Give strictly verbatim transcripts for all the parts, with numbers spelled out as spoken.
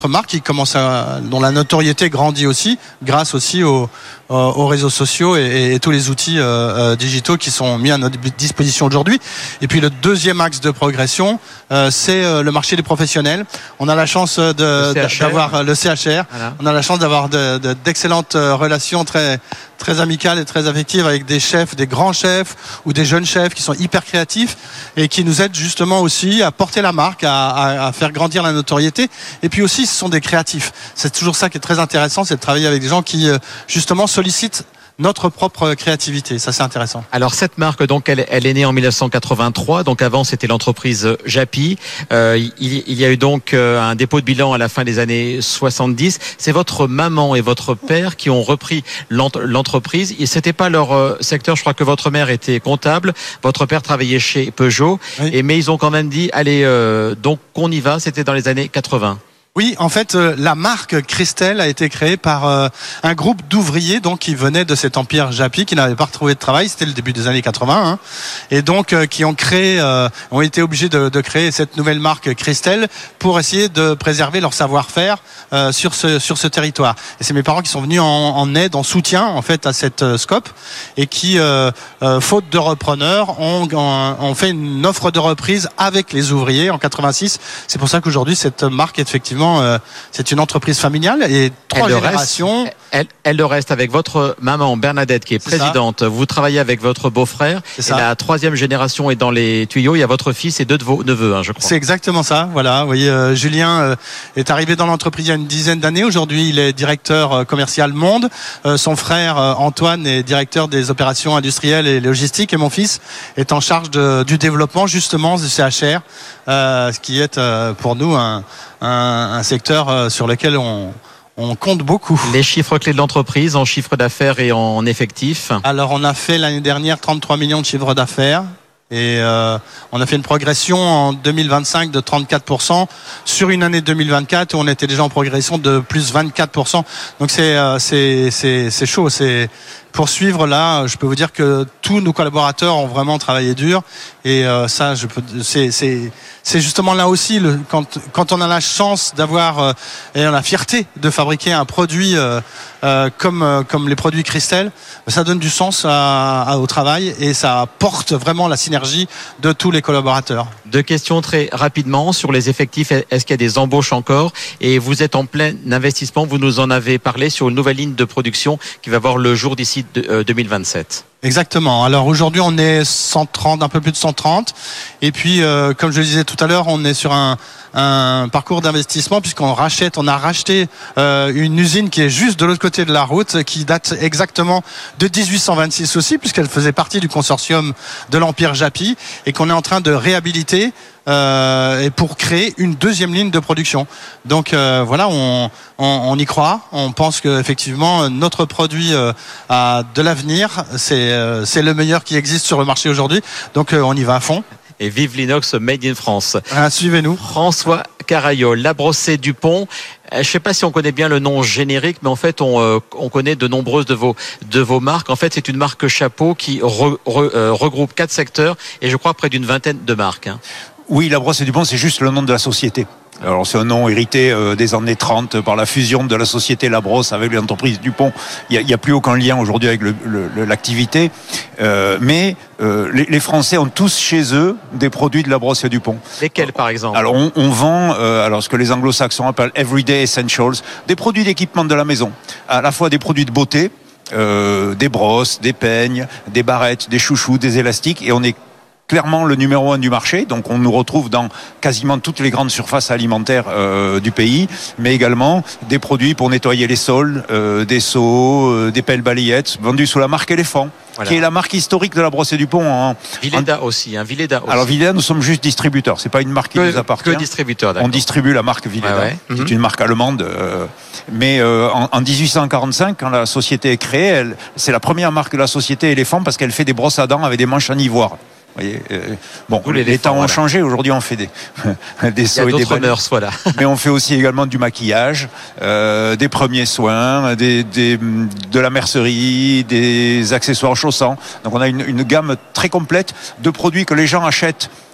marque qui commence à, dont la notoriété grandit aussi grâce aussi aux, aux réseaux sociaux et, et tous les outils euh, digitaux qui sont mis à notre disposition aujourd'hui. Et puis le deuxième axe de progression, euh, c'est euh, le marché des professionnels. On a la chance de, d'avoir le C H R. Voilà. On a la chance d'avoir de, de, d'excellentes relations très très amicales et très affectives avec des chefs, des grands chefs ou des jeunes chefs qui sont hyper créatifs et qui nous aident justement aussi à porter la marque, à, à, à faire grandir la notoriété. Et puis aussi, ce sont des créatifs. C'est toujours ça qui est très intéressant, c'est de travailler avec des gens qui justement sollicitent notre propre créativité. Ça, c'est intéressant. Alors, cette marque, donc, elle, elle est née en dix-neuf cent quatre-vingt-trois. Donc, avant, c'était l'entreprise Japy. Euh, il, il y a eu donc euh, un dépôt de bilan à la fin des années soixante-dix. C'est votre maman et votre père qui ont repris l'entreprise. Et c'était pas leur euh, secteur. Je crois que votre mère était comptable. Votre père travaillait chez Peugeot. Oui. Et, mais ils ont quand même dit, allez, euh, donc, on y va. C'était dans les années quatre-vingts. Oui, en fait, euh, la marque Christelle a été créée par euh, un groupe d'ouvriers donc qui venaient de cet empire Japy, qui n'avaient pas retrouvé de travail. C'était le début des années quatre-vingts, hein, et donc euh, qui ont créé, euh, ont été obligés de, de créer cette nouvelle marque Christelle pour essayer de préserver leur savoir-faire euh, sur ce sur ce territoire. Et c'est mes parents qui sont venus en, en aide, en soutien en fait à cette euh, scope, et qui, euh, euh, faute de repreneurs, ont, ont, ont fait une offre de reprise avec les ouvriers en quatre-vingt-six. C'est pour ça qu'aujourd'hui cette marque est effectivement c'est une entreprise familiale et trois elle générations. Reste, elle, elle le reste avec votre maman Bernadette qui est, c'est présidente. Ça. Vous travaillez avec votre beau-frère. Et la troisième génération est dans les tuyaux. Il y a votre fils et deux de vos neveux, hein, je crois. C'est exactement ça. Voilà. Vous voyez, euh, Julien euh, est arrivé dans l'entreprise il y a une dizaine d'années. Aujourd'hui, il est directeur euh, commercial monde. Euh, son frère euh, Antoine est directeur des opérations industrielles et logistiques. Et mon fils est en charge de, du développement justement du C H R, euh, ce qui est euh, pour nous un Un, un secteur sur lequel on, on compte beaucoup. Les chiffres clés de l'entreprise en chiffre d'affaires et en effectifs? Alors on a fait l'année dernière trente-trois millions de chiffre d'affaires et euh, on a fait une progression en deux mille vingt-cinq de trente-quatre pour cent sur une année deux mille vingt-quatre où on était déjà en progression de plus vingt-quatre pour cent. Donc c'est euh, c'est c'est c'est chaud, c'est pour suivre là, je peux vous dire que tous nos collaborateurs ont vraiment travaillé dur et euh, ça, je peux, c'est, c'est, c'est justement là aussi le, quand, quand on a la chance d'avoir euh, et la fierté de fabriquer un produit euh, euh, comme, euh, comme les produits Christelle, ça donne du sens à, à, au travail et ça apporte vraiment la synergie de tous les collaborateurs. Deux questions très rapidement sur les effectifs. Est-ce qu'il y a des embauches encore? Et vous êtes en plein investissement, vous nous en avez parlé sur une nouvelle ligne de production qui va voir le jour d'ici deux mille vingt-sept. Exactement. Alors aujourd'hui, on est cent trente, un peu plus de cent trente. Et puis, euh, comme je le disais tout à l'heure, on est sur un, un parcours d'investissement puisqu'on rachète, on a racheté euh, une usine qui est juste de l'autre côté de la route, qui date exactement de dix-huit cent vingt-six aussi, puisqu'elle faisait partie du consortium de l'empire Japy et qu'on est en train de réhabiliter. Euh, et pour créer une deuxième ligne de production. Donc euh, voilà, on, on, on y croit. On pense que effectivement notre produit euh, a de l'avenir. C'est, euh, c'est le meilleur qui existe sur le marché aujourd'hui. Donc euh, on y va à fond. Et vive l'inox made in France. Ah, suivez-nous. François Carayo, La Brossée-Dupont. Je ne sais pas si on connaît bien le nom générique, mais en fait, on, euh, on connaît de nombreuses de vos, de vos marques. En fait, c'est une marque chapeau qui re, re, euh, regroupe quatre secteurs et je crois près d'une vingtaine de marques. Hein. Oui, La Brossée-Dupont, c'est juste le nom de la société. Alors c'est un nom hérité euh, des années trente par la fusion de la société La Brosse avec l'entreprise Dupont. Il n'y a, a plus aucun lien aujourd'hui avec le, le, l'activité. Euh, mais euh, les, les Français ont tous chez eux des produits de La Brosse et Dupont. Lesquels par exemple? Alors on, on vend euh, alors ce que les anglo-saxons appellent Everyday Essentials, des produits d'équipement de la maison, à la fois des produits de beauté, euh, des brosses, des peignes, des barrettes, des chouchous, des élastiques, et on est clairement le numéro un du marché, donc on nous retrouve dans quasiment toutes les grandes surfaces alimentaires euh, du pays, mais également des produits pour nettoyer les sols, euh, des seaux, euh, des pelles balayettes, vendus sous la marque Éléphant, voilà, qui est la marque historique de La Brossée-Dupont. En, Villeda en... aussi, hein, Villeda aussi. Alors Villeda, nous sommes juste distributeurs, c'est pas une marque qui que, nous appartient. Que distributeur, d'accord. On distribue la marque Villeda, ouais, ouais. qui mm-hmm. est une marque allemande, euh, mais euh, en, en dix-huit cent quarante-cinq, quand la société est créée, elle, c'est la première marque de la société Éléphant parce qu'elle fait des brosses à dents avec des manches en ivoire. Vous voyez, euh, bon, les, les temps ont voilà. changé. Aujourd'hui, on fait des, des seaux et des balles. Mœurs, voilà. Mais on fait aussi également du maquillage, euh, des premiers soins, des, des, de la mercerie, des accessoires chaussants. Donc, on a une, une gamme très complète de produits que les gens achètent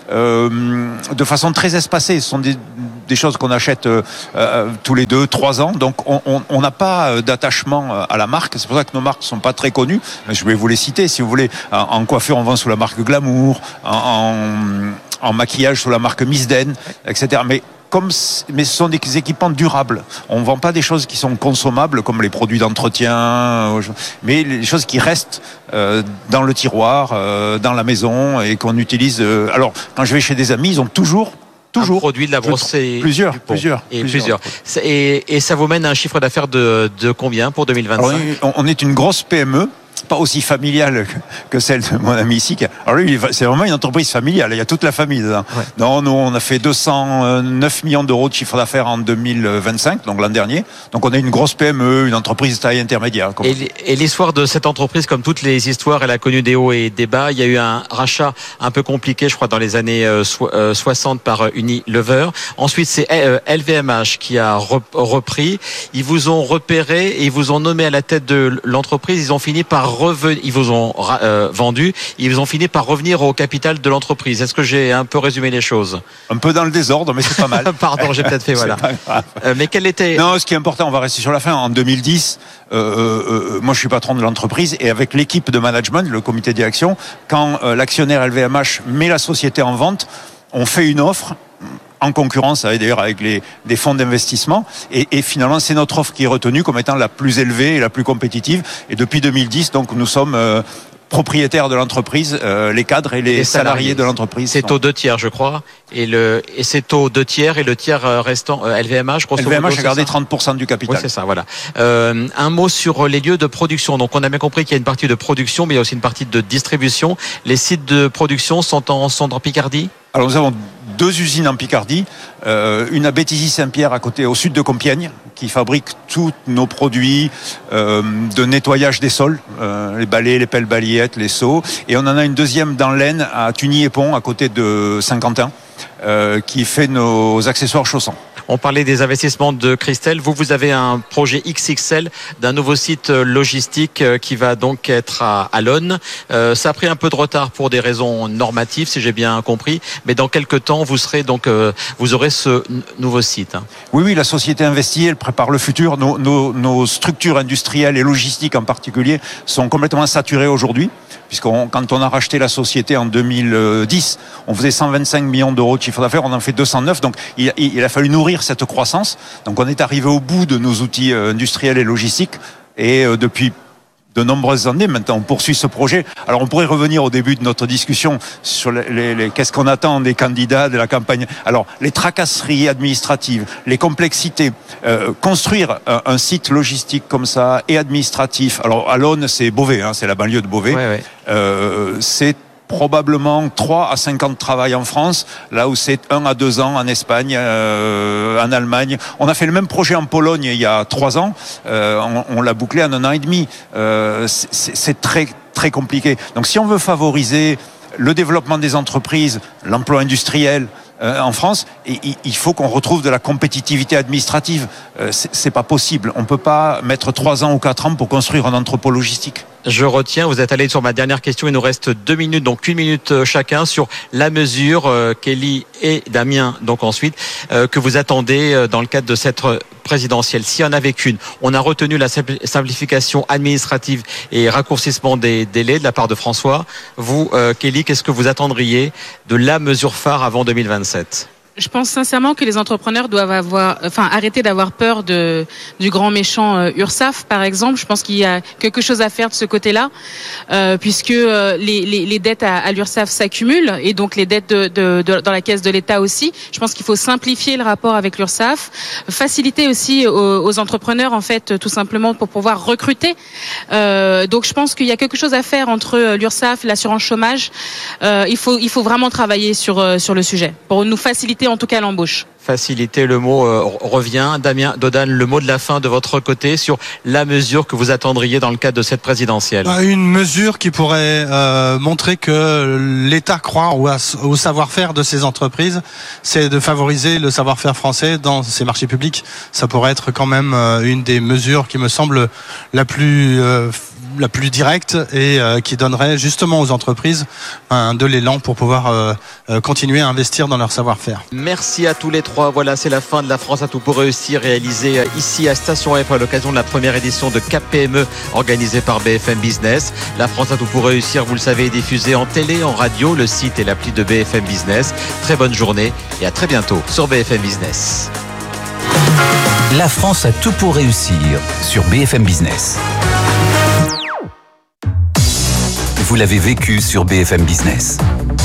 euh, de façon très espacée. Ce sont des, des choses qu'on achète euh, euh, tous les deux, trois ans. Donc on n'a pas d'attachement à la marque. C'est pour ça que nos marques ne sont pas très connues. Je vais vous les citer si vous voulez. En, en coiffure, on vend sous la marque Glamour, en, en, en maquillage sous la marque Miss Den, et cetera. Mais Comme, mais ce sont des équipements durables. On ne vend pas des choses qui sont consommables, comme les produits d'entretien, mais les choses qui restent euh, dans le tiroir, euh, dans la maison, et qu'on utilise. Euh, alors, quand je vais chez des amis, ils ont toujours Toujours. Un produit de la brosse et plusieurs, du pont. plusieurs, et plusieurs. plusieurs. Et, et ça vous mène à un chiffre d'affaires de, de combien pour deux mille vingt-cinq? Alors, on est une grosse P M E. Pas aussi familiale que celle de mon ami ici. Alors lui, c'est vraiment une entreprise familiale. Il y a toute la famille dedans. Ouais. Non, nous, on a fait deux cent neuf millions d'euros de chiffre d'affaires en deux mille vingt-cinq, donc l'an dernier. Donc on est une grosse P M E, une entreprise de taille intermédiaire. Et, et l'histoire de cette entreprise, comme toutes les histoires, elle a connu des hauts et des bas. Il y a eu un rachat un peu compliqué, je crois, dans les années soixante par Unilever. Ensuite, c'est L V M H qui a repris. Ils vous ont repéré et ils vous ont nommé à la tête de l'entreprise. Ils ont fini par Reven... ils vous ont euh, vendu, ils ont fini par revenir au capital de l'entreprise. Est-ce que j'ai un peu résumé les choses? Un peu dans le désordre, mais c'est pas mal. Pardon, j'ai peut-être fait, voilà. Euh, mais quel était... Non, ce qui est important, on va rester sur la fin. En deux mille dix, euh, euh, moi je suis patron de l'entreprise, et avec l'équipe de management, le comité de direction, quand euh, l'actionnaire L V M H met la société en vente, on fait une offre en concurrence avec, d'ailleurs avec les, des fonds d'investissement, et, et finalement c'est notre offre qui est retenue comme étant la plus élevée et la plus compétitive, et depuis deux mille dix, donc nous sommes euh, propriétaires de l'entreprise, euh, les cadres et les, les salariés, salariés de l'entreprise. C'est au deux tiers, je crois, et, le, et c'est au deux tiers, et le tiers restant, euh, L V M H, grosso modo, L V M H a gardé trente pour cent du capital. Oui, c'est ça, voilà. Euh, un mot sur les lieux de production. Donc on a bien compris qu'il y a une partie de production, mais il y a aussi une partie de distribution. Les sites de production sont en, sont en Picardie? Alors nous avons deux usines en Picardie, euh, une à Béthisy-Saint-Pierre à côté, au sud de Compiègne, qui fabrique tous nos produits euh, de nettoyage des sols, euh, les balais, les pelles balayettes, les seaux, et on en a une deuxième dans l'Aisne à Tugny-et-Pont à côté de Saint-Quentin, euh, qui fait nos accessoires chaussants. On parlait des investissements de Christelle. Vous, vous avez un projet X X L d'un nouveau site logistique qui va donc être à, à l'Aune. Euh, ça a pris un peu de retard pour des raisons normatives, si j'ai bien compris. Mais dans quelques temps, vous serez donc, euh, vous aurez ce n- nouveau site. Hein. Oui, oui, la société investit, elle prépare le futur. Nos, nos, nos structures industrielles et logistiques en particulier sont complètement saturées aujourd'hui, puisqu'on, quand on a racheté la société en deux mille dix, on faisait cent vingt-cinq millions d'euros de chiffre d'affaires, on en fait deux cent neuf. Donc il, il a fallu nourrir cette croissance. Donc on est arrivé au bout de nos outils industriels et logistiques, et depuis de nombreuses années maintenant on poursuit ce projet. Alors on pourrait revenir au début de notre discussion sur les, les, les, qu'est-ce qu'on attend des candidats de la campagne. Alors les tracasseries administratives, les complexités, euh, construire un, un site logistique comme ça et administratif. Alors à l'Aune, c'est Beauvais, hein, c'est la banlieue de Beauvais. Ouais, ouais. Euh, c'est probablement trois à cinq ans de travail en France, là où c'est un à deux ans en Espagne, euh, en Allemagne. On a fait le même projet en Pologne il y a trois ans, euh, on, on l'a bouclé en un an et demi. Euh, c'est, c'est très très compliqué. Donc si on veut favoriser le développement des entreprises, l'emploi industriel euh, en France, et, il faut qu'on retrouve de la compétitivité administrative. Euh, c'est, c'est pas possible. On peut pas mettre trois ans ou quatre ans pour construire un entrepôt logistique. Je retiens, vous êtes allé sur ma dernière question, il nous reste deux minutes, donc une minute chacun sur la mesure, euh, Kelly et Damien, donc ensuite, euh, que vous attendez euh, dans le cadre de cette présidentielle. S'il y en avait qu'une, on a retenu la simplification administrative et raccourcissement des délais de la part de François. Vous, euh, Kelly, qu'est-ce que vous attendriez de la mesure phare avant deux mille vingt-sept ? Je pense sincèrement que les entrepreneurs doivent avoir, enfin, arrêter d'avoir peur de du grand méchant euh, URSSAF, par exemple. Je pense qu'il y a quelque chose à faire de ce côté-là, euh, puisque euh, les, les, les dettes à, à l'URSSAF s'accumulent, et donc les dettes de, de, de, dans la caisse de l'État aussi. Je pense qu'il faut simplifier le rapport avec l'URSSAF, faciliter aussi aux, aux entrepreneurs, en fait, tout simplement pour pouvoir recruter. Euh, donc, je pense qu'il y a quelque chose à faire entre l'URSSAF, l'assurance chômage. Euh, il faut, il faut vraiment travailler sur sur le sujet pour nous faciliter en tout cas l'embauche. Faciliter, le mot euh, revient. Damien Dodane, le mot de la fin de votre côté sur la mesure que vous attendriez dans le cadre de cette présidentielle. Une mesure qui pourrait euh, montrer que l'État croit au, au savoir-faire de ces entreprises, c'est de favoriser le savoir-faire français dans ces marchés publics. Ça pourrait être quand même euh, une des mesures qui me semble la plus euh, la plus directe et euh, qui donnerait justement aux entreprises un, de l'élan pour pouvoir euh, euh, continuer à investir dans leur savoir-faire. Merci à tous les trois. Voilà, c'est la fin de La France à tout pour réussir, réalisée ici à Station F à l'occasion de la première édition de Cap P M E organisée par B F M Business. La France à tout pour réussir, vous le savez, est diffusée en télé, en radio, le site et l'appli de B F M Business. Très bonne journée et à très bientôt sur B F M Business. La France a tout pour réussir sur B F M Business. Vous l'avez vécu sur B F M Business.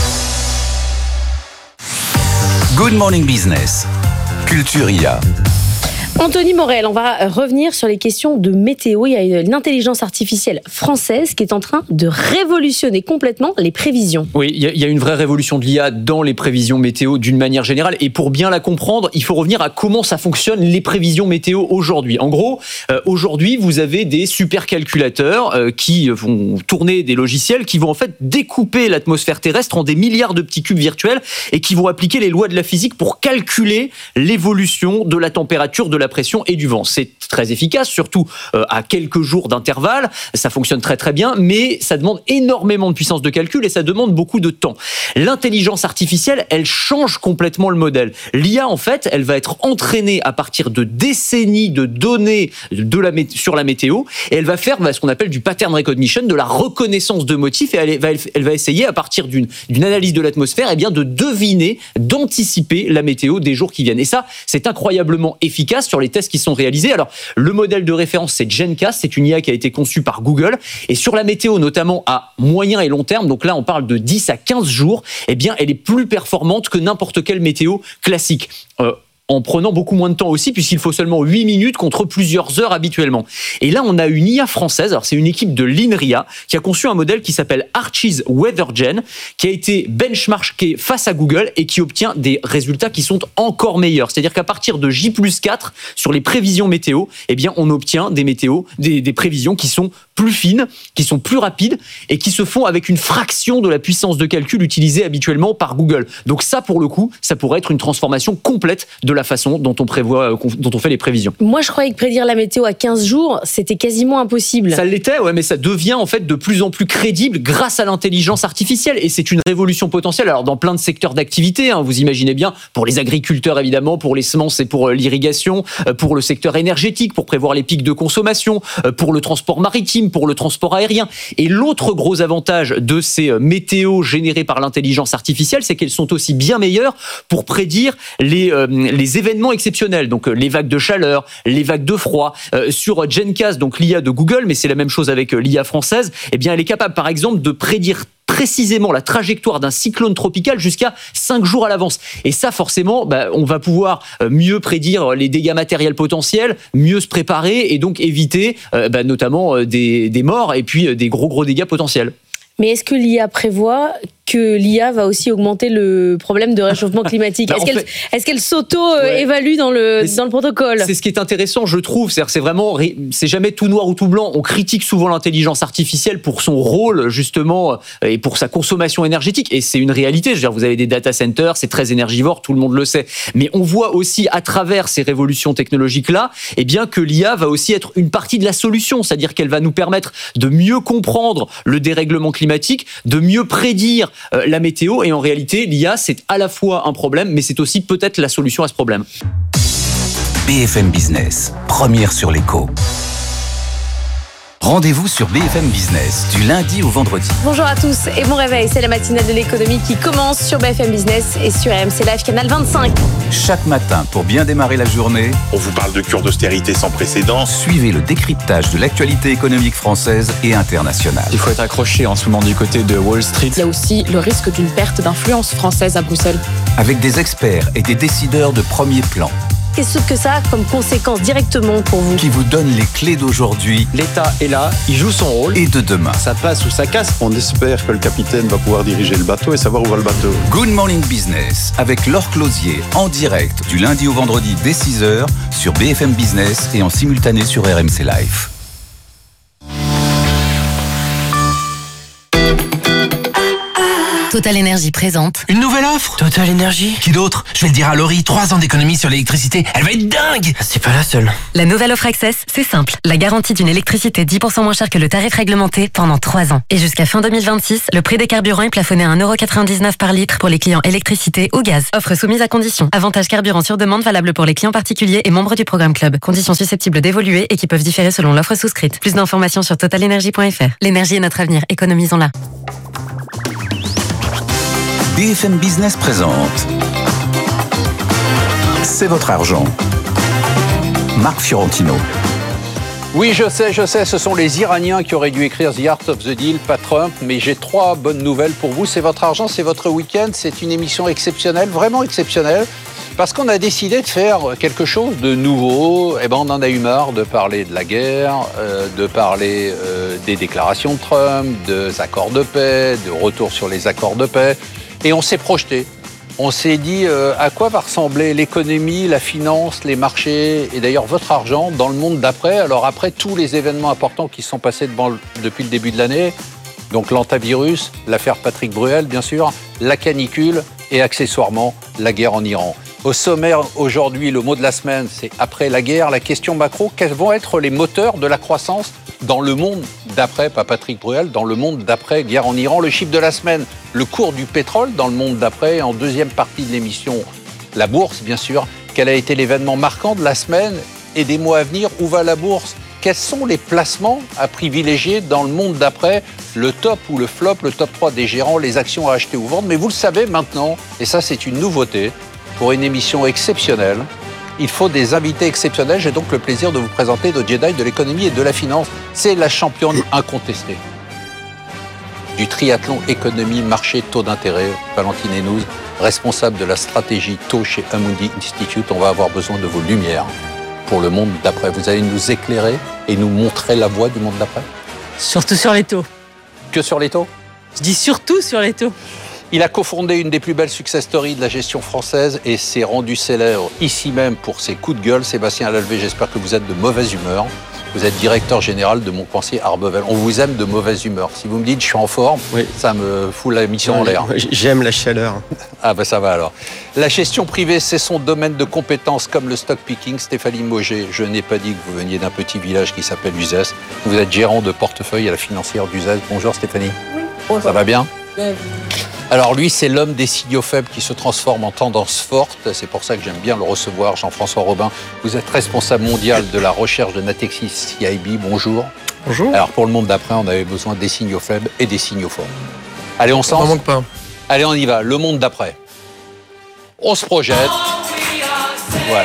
Good Morning Business. Culture I A. Anthony Morel, on va revenir sur les questions de météo. Il y a une intelligence artificielle française qui est en train de révolutionner complètement les prévisions. Oui, il y a une vraie révolution de l'I A dans les prévisions météo d'une manière générale. Et pour bien la comprendre, il faut revenir à comment ça fonctionne les prévisions météo aujourd'hui. En gros, euh, aujourd'hui, vous avez des supercalculateurs euh, qui vont tourner des logiciels qui vont en fait découper l'atmosphère terrestre en des milliards de petits cubes virtuels et qui vont appliquer les lois de la physique pour calculer l'évolution de la température, de la pression et du vent. C'est très efficace, surtout euh, à quelques jours d'intervalle. Ça fonctionne très très bien, mais ça demande énormément de puissance de calcul et ça demande beaucoup de temps. L'intelligence artificielle, elle change complètement le modèle. L'I A, en fait, elle va être entraînée à partir de décennies de données de la, sur la météo et elle va faire bah, ce qu'on appelle du pattern recognition, de la reconnaissance de motifs et elle va, elle va essayer à partir d'une, d'une analyse de l'atmosphère eh bien, de deviner, d'anticiper la météo des jours qui viennent. Et ça, c'est incroyablement efficace sur les tests qui sont réalisés. Alors, le modèle de référence, c'est GenCast, c'est une I A qui a été conçue par Google. Et sur la météo, notamment à moyen et long terme, donc là, on parle de dix à quinze jours, eh bien, elle est plus performante que n'importe quelle météo classique. Euh, en prenant beaucoup moins de temps aussi, puisqu'il faut seulement huit minutes contre plusieurs heures habituellement. Et là, on a une I A française, alors c'est une équipe de l'INRIA, qui a conçu un modèle qui s'appelle Archie's WeatherGen, qui a été benchmarké face à Google et qui obtient des résultats qui sont encore meilleurs. C'est-à-dire qu'à partir de J plus quatre, sur les prévisions météo, eh bien, on obtient des météos, des, des prévisions qui sont plus fines, qui sont plus rapides et qui se font avec une fraction de la puissance de calcul utilisée habituellement par Google. Donc ça, pour le coup, ça pourrait être une transformation complète de la façon dont on prévoit, dont on fait les prévisions. Moi, je croyais que prédire la météo à quinze jours, c'était quasiment impossible. Ça l'était, ouais, mais ça devient en fait de plus en plus crédible grâce à l'intelligence artificielle et c'est une révolution potentielle. Alors dans plein de secteurs d'activité, hein, vous imaginez bien, pour les agriculteurs évidemment, pour les semences et pour l'irrigation, pour le secteur énergétique, pour prévoir les pics de consommation, pour le transport maritime, pour le transport aérien. Et l'autre gros avantage de ces météos générées par l'intelligence artificielle, c'est qu'elles sont aussi bien meilleures pour prédire les, euh, les événements exceptionnels, donc les vagues de chaleur, les vagues de froid. Euh, sur GenCast, donc l'I A de Google, mais c'est la même chose avec l'I A française, eh bien elle est capable par exemple de prédire précisément la trajectoire d'un cyclone tropical jusqu'à cinq jours à l'avance. Et ça, forcément, bah, on va pouvoir mieux prédire les dégâts matériels potentiels, mieux se préparer et donc éviter euh, bah, notamment euh, des, des morts et puis euh, des gros gros dégâts potentiels. Mais est-ce que l'I A prévoit que l'I A va aussi augmenter le problème de réchauffement climatique? bah, Est-ce qu'elle, fait... est-ce qu'elle s'auto-évalue ouais. dans le, dans le protocole? C'est ce qui est intéressant, je trouve. C'est-à-dire, c'est vraiment, c'est jamais tout noir ou tout blanc. On critique souvent l'intelligence artificielle pour son rôle, justement, et pour sa consommation énergétique. Et c'est une réalité. Je veux dire, vous avez des data centers, c'est très énergivore, tout le monde le sait. Mais on voit aussi, à travers ces révolutions technologiques-là, eh bien, que l'I A va aussi être une partie de la solution. C'est-à-dire qu'elle va nous permettre de mieux comprendre le dérèglement climatique, de mieux prédire Euh, la météo, et en réalité l'I A c'est à la fois un problème mais c'est aussi peut-être la solution à ce problème. B F M Business, première sur l'écho. Rendez-vous sur B F M Business du lundi au vendredi. Bonjour à tous et bon réveil, c'est la matinale de l'économie qui commence sur B F M Business et sur R M C Live Canal vingt-cinq. Chaque matin, pour bien démarrer la journée, on vous parle de cure d'austérité sans précédent. Suivez le décryptage de l'actualité économique française et internationale. Il faut être accroché en ce moment du côté de Wall Street. Il y a aussi le risque d'une perte d'influence française à Bruxelles. Avec des experts et des décideurs de premier plan. Qu'est-ce que ça a comme conséquence directement pour vous? Qui vous donne les clés d'aujourd'hui. L'État est là, il joue son rôle. Et de demain. Ça passe ou ça casse. On espère que le capitaine va pouvoir diriger le bateau et savoir où va le bateau. Good Morning Business avec Laure Closier en direct du lundi au vendredi dès six heures sur B F M Business et en simultané sur R M C Live. Total Energy présente. Une nouvelle offre Total Energy. Qui d'autre? Je vais le dire à Laurie, trois ans d'économie sur l'électricité. Elle va être dingue. C'est pas la seule. La nouvelle offre Access, c'est simple. La garantie d'une électricité dix pour cent moins chère que le tarif réglementé pendant trois ans. Et jusqu'à fin deux mille vingt-six, le prix des carburants est plafonné à un euro quatre-vingt-dix-neuf par litre pour les clients électricité ou gaz. Offre soumise à conditions. Avantage carburant sur demande valable pour les clients particuliers et membres du programme Club. Conditions susceptibles d'évoluer et qui peuvent différer selon l'offre souscrite. Plus d'informations sur total energy point f r. L'énergie est notre avenir. Économisons-la. B F M Business présente C'est votre argent. Marc Fiorentino. Oui, je sais, je sais, ce sont les Iraniens qui auraient dû écrire The Art of the Deal, pas Trump, mais j'ai trois bonnes nouvelles pour vous. C'est votre argent, c'est votre week-end, c'est une émission exceptionnelle, vraiment exceptionnelle, parce qu'on a décidé de faire quelque chose de nouveau. Eh ben, on en a eu marre de parler de la guerre, euh, de parler euh, des déclarations de Trump, des accords de paix, de retour sur les accords de paix. Et on s'est projeté. On s'est dit euh, à quoi va ressembler l'économie, la finance, les marchés et d'ailleurs votre argent dans le monde d'après. Alors après tous les événements importants qui sont passés devant, depuis le début de l'année, donc l'antavirus, l'affaire Patrick Bruel bien sûr, la canicule et accessoirement la guerre en Iran. Au sommaire aujourd'hui, le mot de la semaine, c'est après la guerre, la question macro, quels vont être les moteurs de la croissance dans le monde d'après, pas Patrick Bruel, dans le monde d'après guerre en Iran. Le chiffre de la semaine, le cours du pétrole dans le monde d'après. En deuxième partie de l'émission, la bourse, bien sûr. Quel a été l'événement marquant de la semaine et des mois à venir? Où va la bourse? Quels sont les placements à privilégier dans le monde d'après? Le top ou le flop, le top trois des gérants, les actions à acheter ou vendre. Mais vous le savez maintenant, et ça c'est une nouveauté, pour une émission exceptionnelle, il faut des invités exceptionnels. J'ai donc le plaisir de vous présenter le Jedi de l'économie et de la finance. C'est la championne incontestée du triathlon économie, marché, taux d'intérêt, Valentine Hénouz, responsable de la stratégie taux chez Amundi Institute. On va avoir besoin de vos lumières pour le monde d'après. Vous allez nous éclairer et nous montrer la voie du monde d'après? Surtout sur les taux. Que sur les taux? Je dis surtout sur les taux. Il a cofondé une des plus belles success stories de la gestion française et s'est rendu célèbre ici même pour ses coups de gueule. Sébastien Lalvé, j'espère que vous êtes de mauvaise humeur. Vous êtes directeur général de Montpensier Arbevel. On vous aime de mauvaise humeur. Si vous me dites je suis en forme, oui, ça me fout la mission en l'air. J'aime la chaleur. Ah ben ça va alors. La gestion privée, c'est son domaine de compétence comme le stock picking. Stéphanie Mauger, je n'ai pas dit que vous veniez d'un petit village qui s'appelle Uzès. Vous êtes gérant de portefeuille à la financière d'Uzès. Bonjour Stéphanie. Oui. Bonjour. Ça va bien? Oui. Alors lui, c'est l'homme des signaux faibles qui se transforme en tendance forte. C'est pour ça que j'aime bien le recevoir, Jean-François Robin. Vous êtes responsable mondial de la recherche de Natixis C I B. Bonjour. Bonjour. Alors pour le monde d'après, on avait besoin des signaux faibles et des signaux forts. Allez, on s'en... On n'en manque pas. Allez, on y va. Le monde d'après. On se projette. Voilà.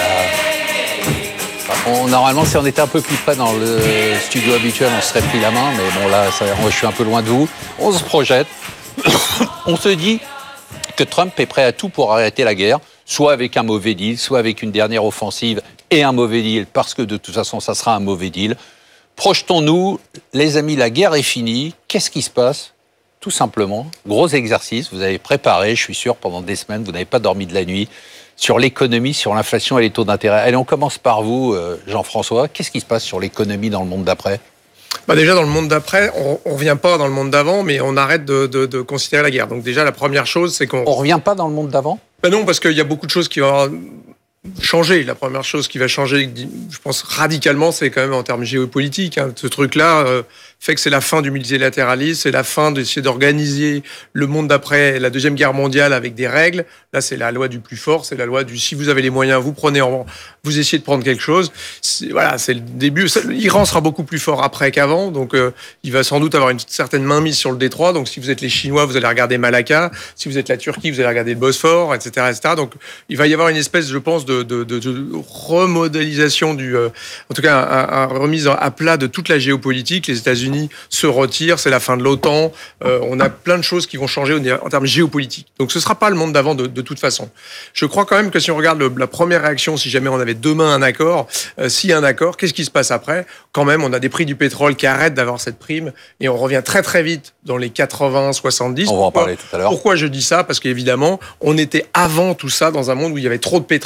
On, normalement, si on était un peu plus près dans le studio habituel, on se serait pris la main. Mais bon, là, ça, je suis un peu loin de vous. On se projette. On se dit que Trump est prêt à tout pour arrêter la guerre, soit avec un mauvais deal, soit avec une dernière offensive et un mauvais deal, parce que de toute façon, ça sera un mauvais deal. Projetons-nous, les amis, la guerre est finie. Qu'est-ce qui se passe? Tout simplement, gros exercice, vous avez préparé, je suis sûr, pendant des semaines, vous n'avez pas dormi de la nuit, sur l'économie, sur l'inflation et les taux d'intérêt. Allez, on commence par vous, Jean-François. Qu'est-ce qui se passe sur l'économie dans le monde d'après? Bah déjà, dans le monde d'après, on ne revient pas dans le monde d'avant, mais on arrête de, de, de considérer la guerre. Donc déjà, la première chose, c'est qu'on... On ne revient pas dans le monde d'avant? Bah non, parce qu'il y a beaucoup de choses qui vont changer. La première chose qui va changer, je pense, radicalement, c'est quand même en termes géopolitiques. Hein. Ce truc-là euh, fait que c'est la fin du multilatéralisme, c'est la fin d'essayer d'organiser le monde d'après la Deuxième Guerre mondiale avec des règles. Là, c'est la loi du plus fort, c'est la loi du si vous avez les moyens, vous prenez en, vous essayez de prendre quelque chose. C'est, voilà, c'est le début. L'Iran sera beaucoup plus fort après qu'avant, donc euh, il va sans doute avoir une certaine mainmise sur le détroit. Donc, si vous êtes les Chinois, vous allez regarder Malacca. Si vous êtes la Turquie, vous allez regarder le Bosphore, et cetera, et cetera. Donc, il va y avoir une espèce, je pense, de, de, de, de remodélisation du, euh, en tout cas, un, un remise à plat de toute la géopolitique. Les États-Unis se retirent, c'est la fin de l'OTAN. Euh, on a plein de choses qui vont changer en termes géopolitiques. Donc, ce sera pas le monde d'avant de, de toute façon. Je crois quand même que si on regarde le, la première réaction, si jamais on avait demain un accord, euh, s'il y a un accord, qu'est-ce qui se passe après? Quand même, on a des prix du pétrole qui arrêtent d'avoir cette prime et on revient très très vite dans les quatre-vingts, soixante-dix. On va en parler tout à l'heure. Pourquoi je dis ça? Parce qu'évidemment, on était avant tout ça dans un monde où il y avait trop de pétrole.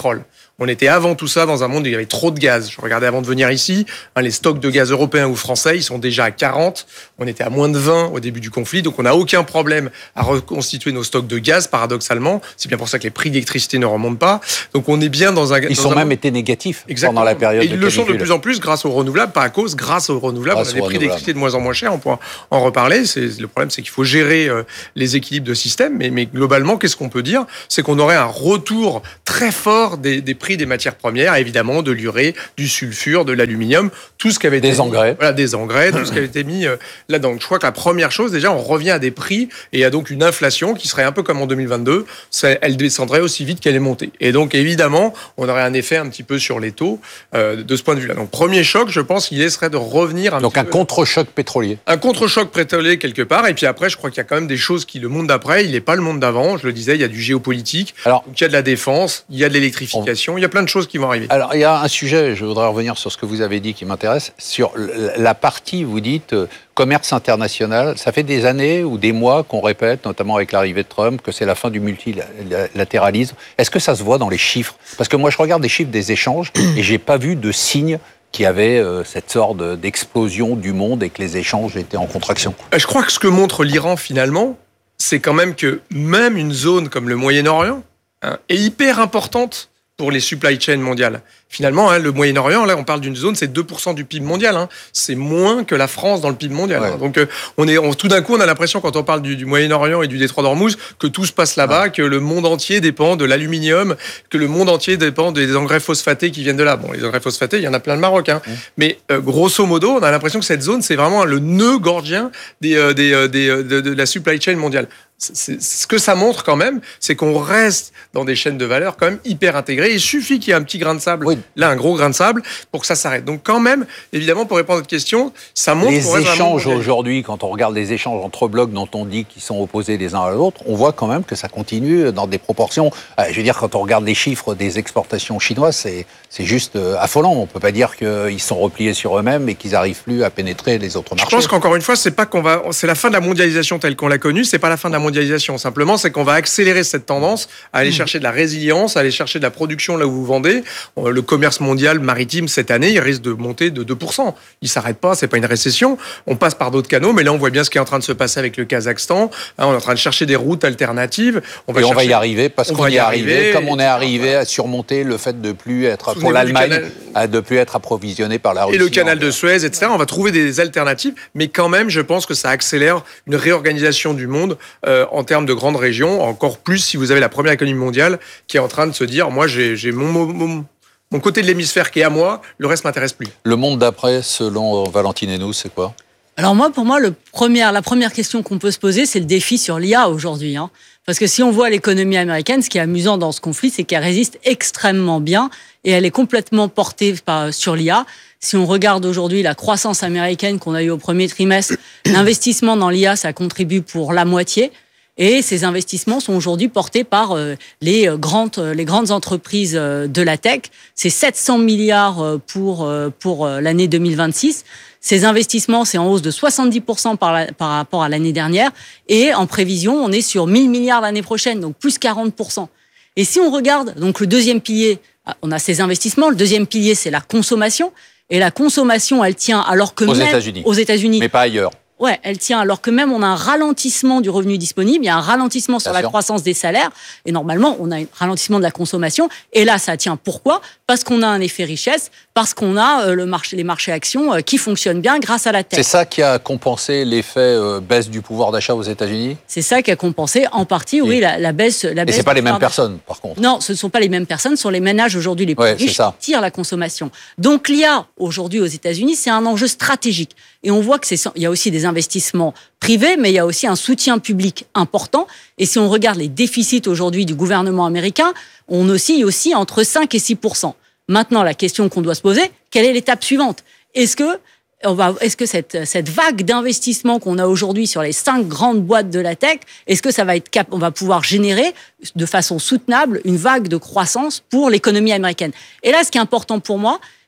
On était avant tout ça dans un monde où il y avait trop de gaz. Je regardais avant de venir ici, hein, les stocks de gaz européens ou français, ils sont déjà à quarante. On était à moins de vingt au début du conflit, donc on n'a aucun problème à reconstituer nos stocks de gaz, paradoxalement. C'est bien pour ça que les prix d'électricité ne remontent pas. Donc on est bien dans un... Ils dans sont un même monde... été négatifs Exactement. pendant la période Et de ils le sont canicule. de plus en plus grâce aux renouvelables, pas à cause, grâce aux renouvelables. Grâce on a des aux prix renouvelables. d'électricité de moins en moins chers, on pourra en reparler. C'est, le problème, c'est qu'il faut gérer euh, les équilibres de système. Mais, mais globalement, qu'est-ce qu'on peut dire ? C'est qu'on aurait un retour très fort des, des prix des matières premières, évidemment, de l'urée, du sulfure, de l'aluminium, tout ce qui avait été Des engrais. mis, voilà, des engrais, tout ce qui avait été mis euh, là-dedans. Je crois que la première chose, déjà, on revient à des prix et il y a donc une inflation qui serait un peu comme en deux mille vingt-deux. Ça, elle descendrait aussi vite qu'elle est montée. Et donc, évidemment, on aurait un effet un petit peu sur les taux euh, de ce point de vue-là. Donc, premier choc, je pense qu'il serait de revenir un Donc petit un peu... contre-choc pétrolier. Un contre-choc pétrolier quelque part. Et puis après, je crois qu'il y a quand même des choses qui, le monde d'après, il n'est pas le monde d'avant. Je le disais, il y a du géopolitique, Alors, donc il y a de la défense, il y a de l'électrification, il y a plein de choses qui vont arriver. Alors, il y a un sujet, je voudrais revenir sur ce que vous avez dit qui m'intéresse, sur la partie, vous dites, euh, commerce international. Ça fait des années ou des mois qu'on répète, notamment avec l'arrivée de Trump, que c'est la fin du multilatéralisme. Est-ce que ça se voit dans les chiffres ? Parce que moi, je regarde les chiffres des échanges et j'ai pas vu de signe qu'il y avait euh, cette sorte de- d'explosion du monde et que les échanges étaient en contraction. Je crois que ce que montre l'Iran, finalement, c'est quand même que même une zone comme le Moyen-Orient hein, est hyper importante pour les supply chains mondiales. Finalement, hein, le Moyen-Orient, là, on parle d'une zone, c'est deux pour cent du P I B mondial. Hein. C'est moins que la France dans le P I B mondial. Ouais. Hein. Donc, euh, on est, on, tout d'un coup, on a l'impression, quand on parle du, du Moyen-Orient et du détroit d'Ormuz, que tout se passe là-bas, que le monde entier dépend de l'aluminium, que le monde entier dépend des engrais phosphatés qui viennent de là. Bon, les engrais phosphatés, il y en a plein de Maroc. Hein. Mmh. Mais euh, grosso modo, on a l'impression que cette zone, c'est vraiment le nœud gordien des, euh, des, euh, des, euh, de, de la supply chain mondiale. C'est, c'est, ce que ça montre quand même, c'est qu'on reste dans des chaînes de valeur quand même hyper intégrées. Il suffit qu'il y ait un petit grain de sable, oui. là un gros grain de sable, pour que ça s'arrête. Donc quand même, évidemment, pour répondre à votre question, ça montre les qu'on reste échanges vraiment... aujourd'hui, quand on regarde les échanges entre blocs dont on dit qu'ils sont opposés les uns à l'autre, on voit quand même que ça continue dans des proportions. Euh, je veux dire, quand on regarde les chiffres des exportations chinoises, c'est, c'est juste euh, affolant. On peut pas dire qu'ils sont repliés sur eux-mêmes et qu'ils n'arrivent plus à pénétrer les autres marchés. Je pense qu'encore une fois, c'est pas qu'on va, c'est la fin de la mondialisation telle qu'on l'a connue. C'est pas la fin de la mondialisation. Simplement, c'est qu'on va accélérer cette tendance à aller mmh. chercher de la résilience, à aller chercher de la production là où vous vendez. Le commerce mondial maritime cette année, il risque de monter de deux pour cent. Il s'arrête pas, c'est pas une récession. On passe par d'autres canaux, mais là on voit bien ce qui est en train de se passer avec le Kazakhstan. Hein, on est en train de chercher des routes alternatives. On va Et chercher... on va y arriver parce on qu'on y est arrivé, arriver, comme on est arrivé à surmonter le fait de plus être pour l'Allemagne, canal... à de plus être approvisionné par la Russie. Et le canal de Suez, et cetera. On va trouver des alternatives, mais quand même, je pense que ça accélère une réorganisation du monde euh, en termes de grandes régions. Encore plus si vous avez la première économie mondiale qui est en train de se dire, moi j'ai, j'ai mon, mon Mon côté de l'hémisphère qui est à moi, le reste m'intéresse plus. Le monde d'après, selon Valentine Hénoux, c'est quoi ? Alors moi, pour moi, le premier, la première question qu'on peut se poser, c'est le défi sur l'I A aujourd'hui. Hein. Parce que si on voit l'économie américaine, ce qui est amusant dans ce conflit, c'est qu'elle résiste extrêmement bien et elle est complètement portée par, sur l'I A. Si on regarde aujourd'hui la croissance américaine qu'on a eue au premier trimestre, l'investissement dans l'I A, ça contribue pour la moitié. Et ces investissements sont aujourd'hui portés par euh, les, euh, grandes, euh, les grandes entreprises euh, de la tech. C'est sept cents milliards euh, pour, euh, pour euh, l'année deux mille vingt-six. Ces investissements, c'est en hausse de soixante-dix pour cent par, la, par rapport à l'année dernière. Et en prévision, on est sur mille milliards l'année prochaine, donc plus quarante pour cent. Et si on regarde, donc le deuxième pilier, on a ces investissements. Le deuxième pilier, c'est la consommation. Et la consommation, elle tient alors que aux même États-Unis. aux États-Unis, mais pas ailleurs. Ouais, elle tient alors que même on a un ralentissement du revenu disponible, il y a un ralentissement sur Bien la sûr. croissance des salaires et normalement on a un ralentissement de la consommation et là ça tient pourquoi ? Parce qu'on a un effet richesse, parce qu'on a euh, le marché, les marchés actions euh, qui fonctionnent bien grâce à la tech. C'est ça qui a compensé l'effet euh, baisse du pouvoir d'achat aux États-Unis ? C'est ça qui a compensé en partie, oui, la, la baisse. La et baisse c'est pas les mêmes d'achat. personnes par contre. Non, ce ne sont pas les mêmes personnes, ce sont les ménages aujourd'hui les plus ouais, riches qui tirent la consommation. Donc l'I A aujourd'hui aux États-Unis, c'est un enjeu stratégique et on voit que c'est il y a aussi des investissements privé, mais il y a aussi un soutien public important. Et si on regarde les déficits aujourd'hui du gouvernement américain, on oscille aussi entre cinq et six pour cent. Maintenant, la question qu'on doit se poser, quelle est l'étape suivante ? Est-ce que, on va, est-ce que cette, cette vague d'investissement qu'on a aujourd'hui sur les cinq grandes boîtes de la tech, est-ce que ça va être cap, on va pouvoir générer de façon soutenable une vague de croissance pour l'économie américaine ? Et là, ce qui est important pour moi,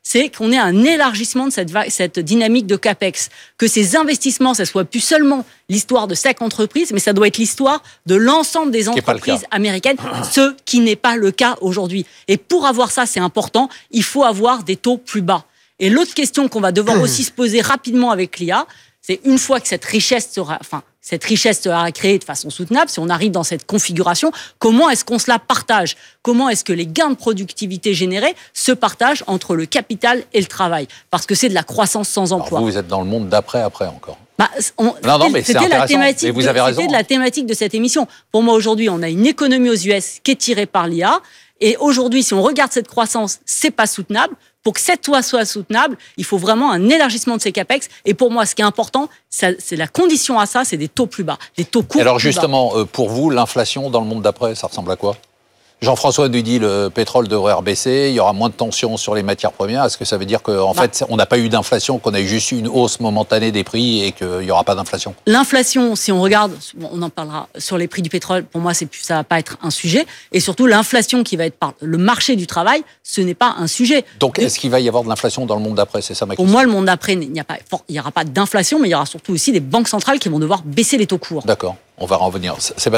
c'est qu'on ait un élargissement de cette, va- cette dynamique de CAPEX, que ces investissements, ça soit plus seulement l'histoire de chaque entreprise, mais ça doit être l'histoire de l'ensemble des entreprises américaines, ce qui n'est pas le cas aujourd'hui. Et pour avoir ça, c'est important, il faut avoir des taux plus bas. Et l'autre question qu'on va devoir aussi se poser rapidement avec l'I A, c'est une fois que cette richesse sera, enfin, cette richesse sera créée de façon soutenable, si on arrive dans cette configuration, comment est-ce qu'on se la partage ? Comment est-ce que les gains de productivité générés se partagent entre le capital et le travail ? Parce que c'est de la croissance sans emploi. Alors vous, vous êtes dans le monde d'après, après encore. Bah, on, non, non, mais c'est c'était la intéressant. thématique. Et vous de, avez raison. C'était de la thématique de cette émission. Pour moi, aujourd'hui, on a une économie aux U S qui est tirée par l'I A. Et aujourd'hui, si on regarde cette croissance, c'est pas soutenable. Pour que cette loi soit soutenable, il faut vraiment un élargissement de ces capex. Et pour moi, ce qui est important, ça, c'est la condition à ça, c'est des taux plus bas, des taux courts. Et alors plus justement, bas. euh, pour vous, l'inflation dans le monde d'après, ça ressemble à quoi ? Jean-François nous dit le pétrole devrait rebaisser, il y aura moins de tensions sur les matières premières. Est-ce que ça veut dire qu'en bah, fait, on n'a pas eu d'inflation, qu'on a eu juste une hausse momentanée des prix et qu'il n'y aura pas d'inflation ? L'inflation, si on regarde, on en parlera sur les prix du pétrole, pour moi, c'est, ça ne va pas être un sujet. Et surtout, l'inflation qui va être par le marché du travail, ce n'est pas un sujet. Donc, est-ce qu'il va y avoir de l'inflation dans le monde d'après ? C'est ça ma question. Pour moi, le monde d'après, il n'y a pas, il n'y aura pas d'inflation, mais il y aura surtout aussi des banques centrales qui vont devoir baisser les taux courts. D'accord, on va revenir. Sébastien ?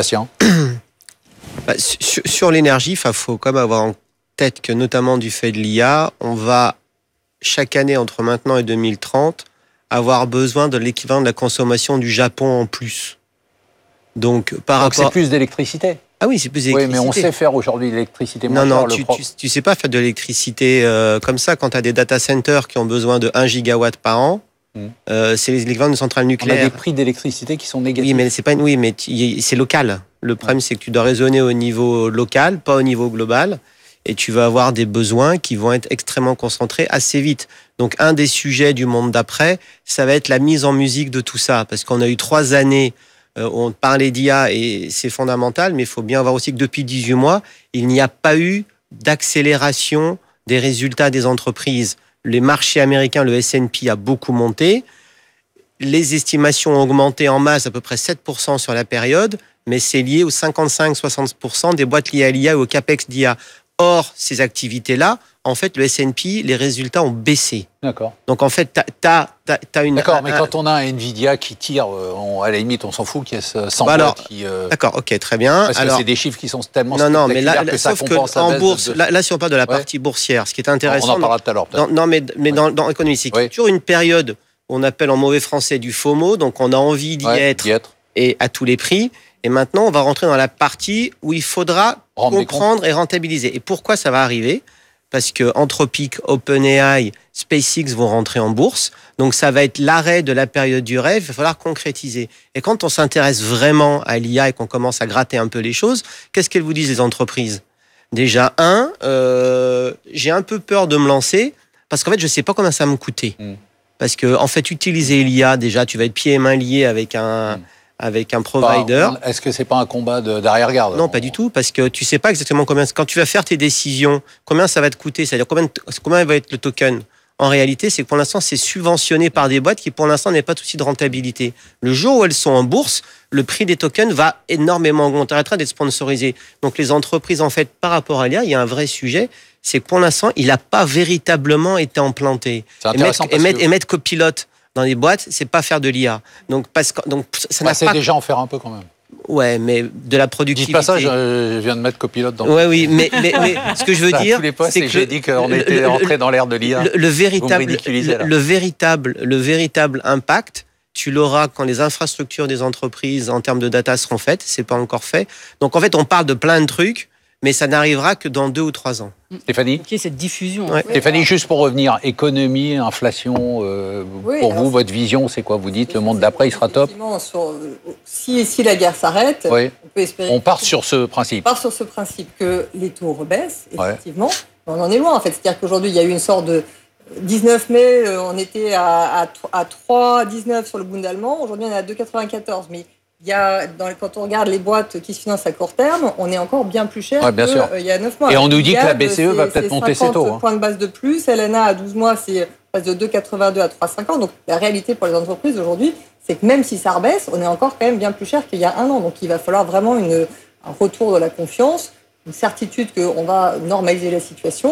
Bah, sur, sur l'énergie, il faut quand même avoir en tête que, notamment du fait de l'I A, on va, chaque année entre maintenant et deux mille trente, avoir besoin de l'équivalent de la consommation du Japon en plus. Donc, par Donc rapport... c'est plus d'électricité. Ah oui, c'est plus d'électricité. Oui, mais on sait faire aujourd'hui l'électricité moins Non, chère, non, le tu, pro... tu, tu sais pas faire de l'électricité euh, comme ça. Quand tu as des data centers qui ont besoin de un gigawatt par an, hum. euh, c'est l'équivalent de centrales nucléaires. On a des prix d'électricité qui sont négatifs. Oui, mais c'est pas une... oui, mais tu... c'est local. Le problème, c'est que tu dois raisonner au niveau local, pas au niveau global, et tu vas avoir des besoins qui vont être extrêmement concentrés assez vite. Donc, un des sujets du monde d'après, ça va être la mise en musique de tout ça, parce qu'on a eu trois années euh, où on parlait d'I A et c'est fondamental, mais il faut bien voir aussi que depuis dix-huit mois, il n'y a pas eu d'accélération des résultats des entreprises. Les marchés américains, le S and P a beaucoup monté. Les estimations ont augmenté en masse à peu près sept pour cent sur la période, mais c'est lié aux cinquante-cinq à soixante pour cent des boîtes liées à l'I A et au CAPEX d'I A. Or, ces activités-là, en fait, le S and P, les résultats ont baissé. D'accord. Donc, en fait, t'as, t'as, t'as une... D'accord, un, mais un... quand on a un Nvidia qui tire, on, à la limite, on s'en fout qu'il y ait cent bah alors, boîtes qui... Euh... D'accord, ok, très bien. Parce alors, que c'est des chiffres qui sont tellement non, non, mais là, que ça sauf compense que la en baisse bourse, de... là, là, si on parle de la partie ouais. boursière, ce qui est intéressant... On en parlera tout à l'heure, peut-être. Dans, non, mais, mais ouais. dans, dans l'économie, c'est qu'il y a toujours une période, on appelle en mauvais français du FOMO, donc on a envie d'y, ouais, être, d'y être, et à tous les prix. Et maintenant, on va rentrer dans la partie où il faudra Rendre comprendre et rentabiliser. Et pourquoi ça va arriver ? Parce que Anthropic, OpenAI, SpaceX vont rentrer en bourse. Donc, ça va être l'arrêt de la période du rêve. Il va falloir concrétiser. Et quand on s'intéresse vraiment à l'I A et qu'on commence à gratter un peu les choses, qu'est-ce qu'elles vous disent, les entreprises ? Déjà, un, euh, j'ai un peu peur de me lancer parce qu'en fait, je ne sais pas combien ça va me coûter. Mm. Parce que, en fait, utiliser l'I A, déjà, tu vas être pieds et mains liés avec un... Mm. avec un provider. Enfin, est-ce que c'est pas un combat de, d'arrière-garde ? Non, pas du tout, parce que tu sais pas exactement combien, quand tu vas faire tes décisions, combien ça va te coûter, c'est-à-dire combien, combien va être le token. En réalité, c'est que pour l'instant, c'est subventionné par des boîtes qui, pour l'instant, n'ont pas de souci de rentabilité. Le jour où elles sont en bourse, le prix des tokens va énormément augmenter, arrêtera d'être sponsorisé. Donc, les entreprises, en fait, par rapport à l'I A, il y a un vrai sujet, c'est que pour l'instant, il n'a pas véritablement été implanté. C'est intéressant et mettre, et mettre, que... et mettre copilote dans les boîtes, c'est pas faire de l'I A. Donc, parce que, donc, ça bah, n'a c'est pas... déjà en faire un peu quand même. Ouais, mais de la productivité. Dis pas ça, je, je viens de mettre copilote dans. Ouais, oui, mais, mais, mais ce que je veux ça, dire, tous les postes, c'est que j'ai dit qu'on était le, entré dans l'ère de l'I A. Le, le véritable, le, le véritable, le véritable impact, tu l'auras quand les infrastructures des entreprises en termes de data seront faites. C'est pas encore fait. Donc en fait, on parle de plein de trucs, mais ça n'arrivera que dans deux ou trois ans. Stéphanie ? Ok, cette diffusion. Ouais. Stéphanie, alors... juste pour revenir, économie, inflation, euh, oui, pour vous, c'est... votre vision, c'est quoi ? Vous dites le monde d'après, il sera top ? Sur, si, si la guerre s'arrête, oui. on peut espérer... On part sur ce principe. On part sur ce principe que les taux rebaissent, effectivement. Ouais. On en est loin, en fait. C'est-à-dire qu'aujourd'hui, il y a eu une sorte de... dix-neuf mai, on était à, à, à trois virgule dix-neuf sur le Bund allemand. Aujourd'hui, on est à deux virgule quatre-vingt-quatorze. Mais il y a, dans, quand on regarde les boîtes qui se financent à court terme, on est encore bien plus cher ouais, qu'il euh, y a neuf mois. Et on nous dit Gab, que la B C E va peut-être monter ses taux. cinquante points de base de plus. L N A à douze mois, c'est passe de deux virgule quatre-vingt-deux à trois virgule cinquante. Donc la réalité pour les entreprises aujourd'hui, c'est que même si ça rebaisse, on est encore quand même bien plus cher qu'il y a un an. Donc il va falloir vraiment une, un retour de la confiance, une certitude qu'on va normaliser la situation.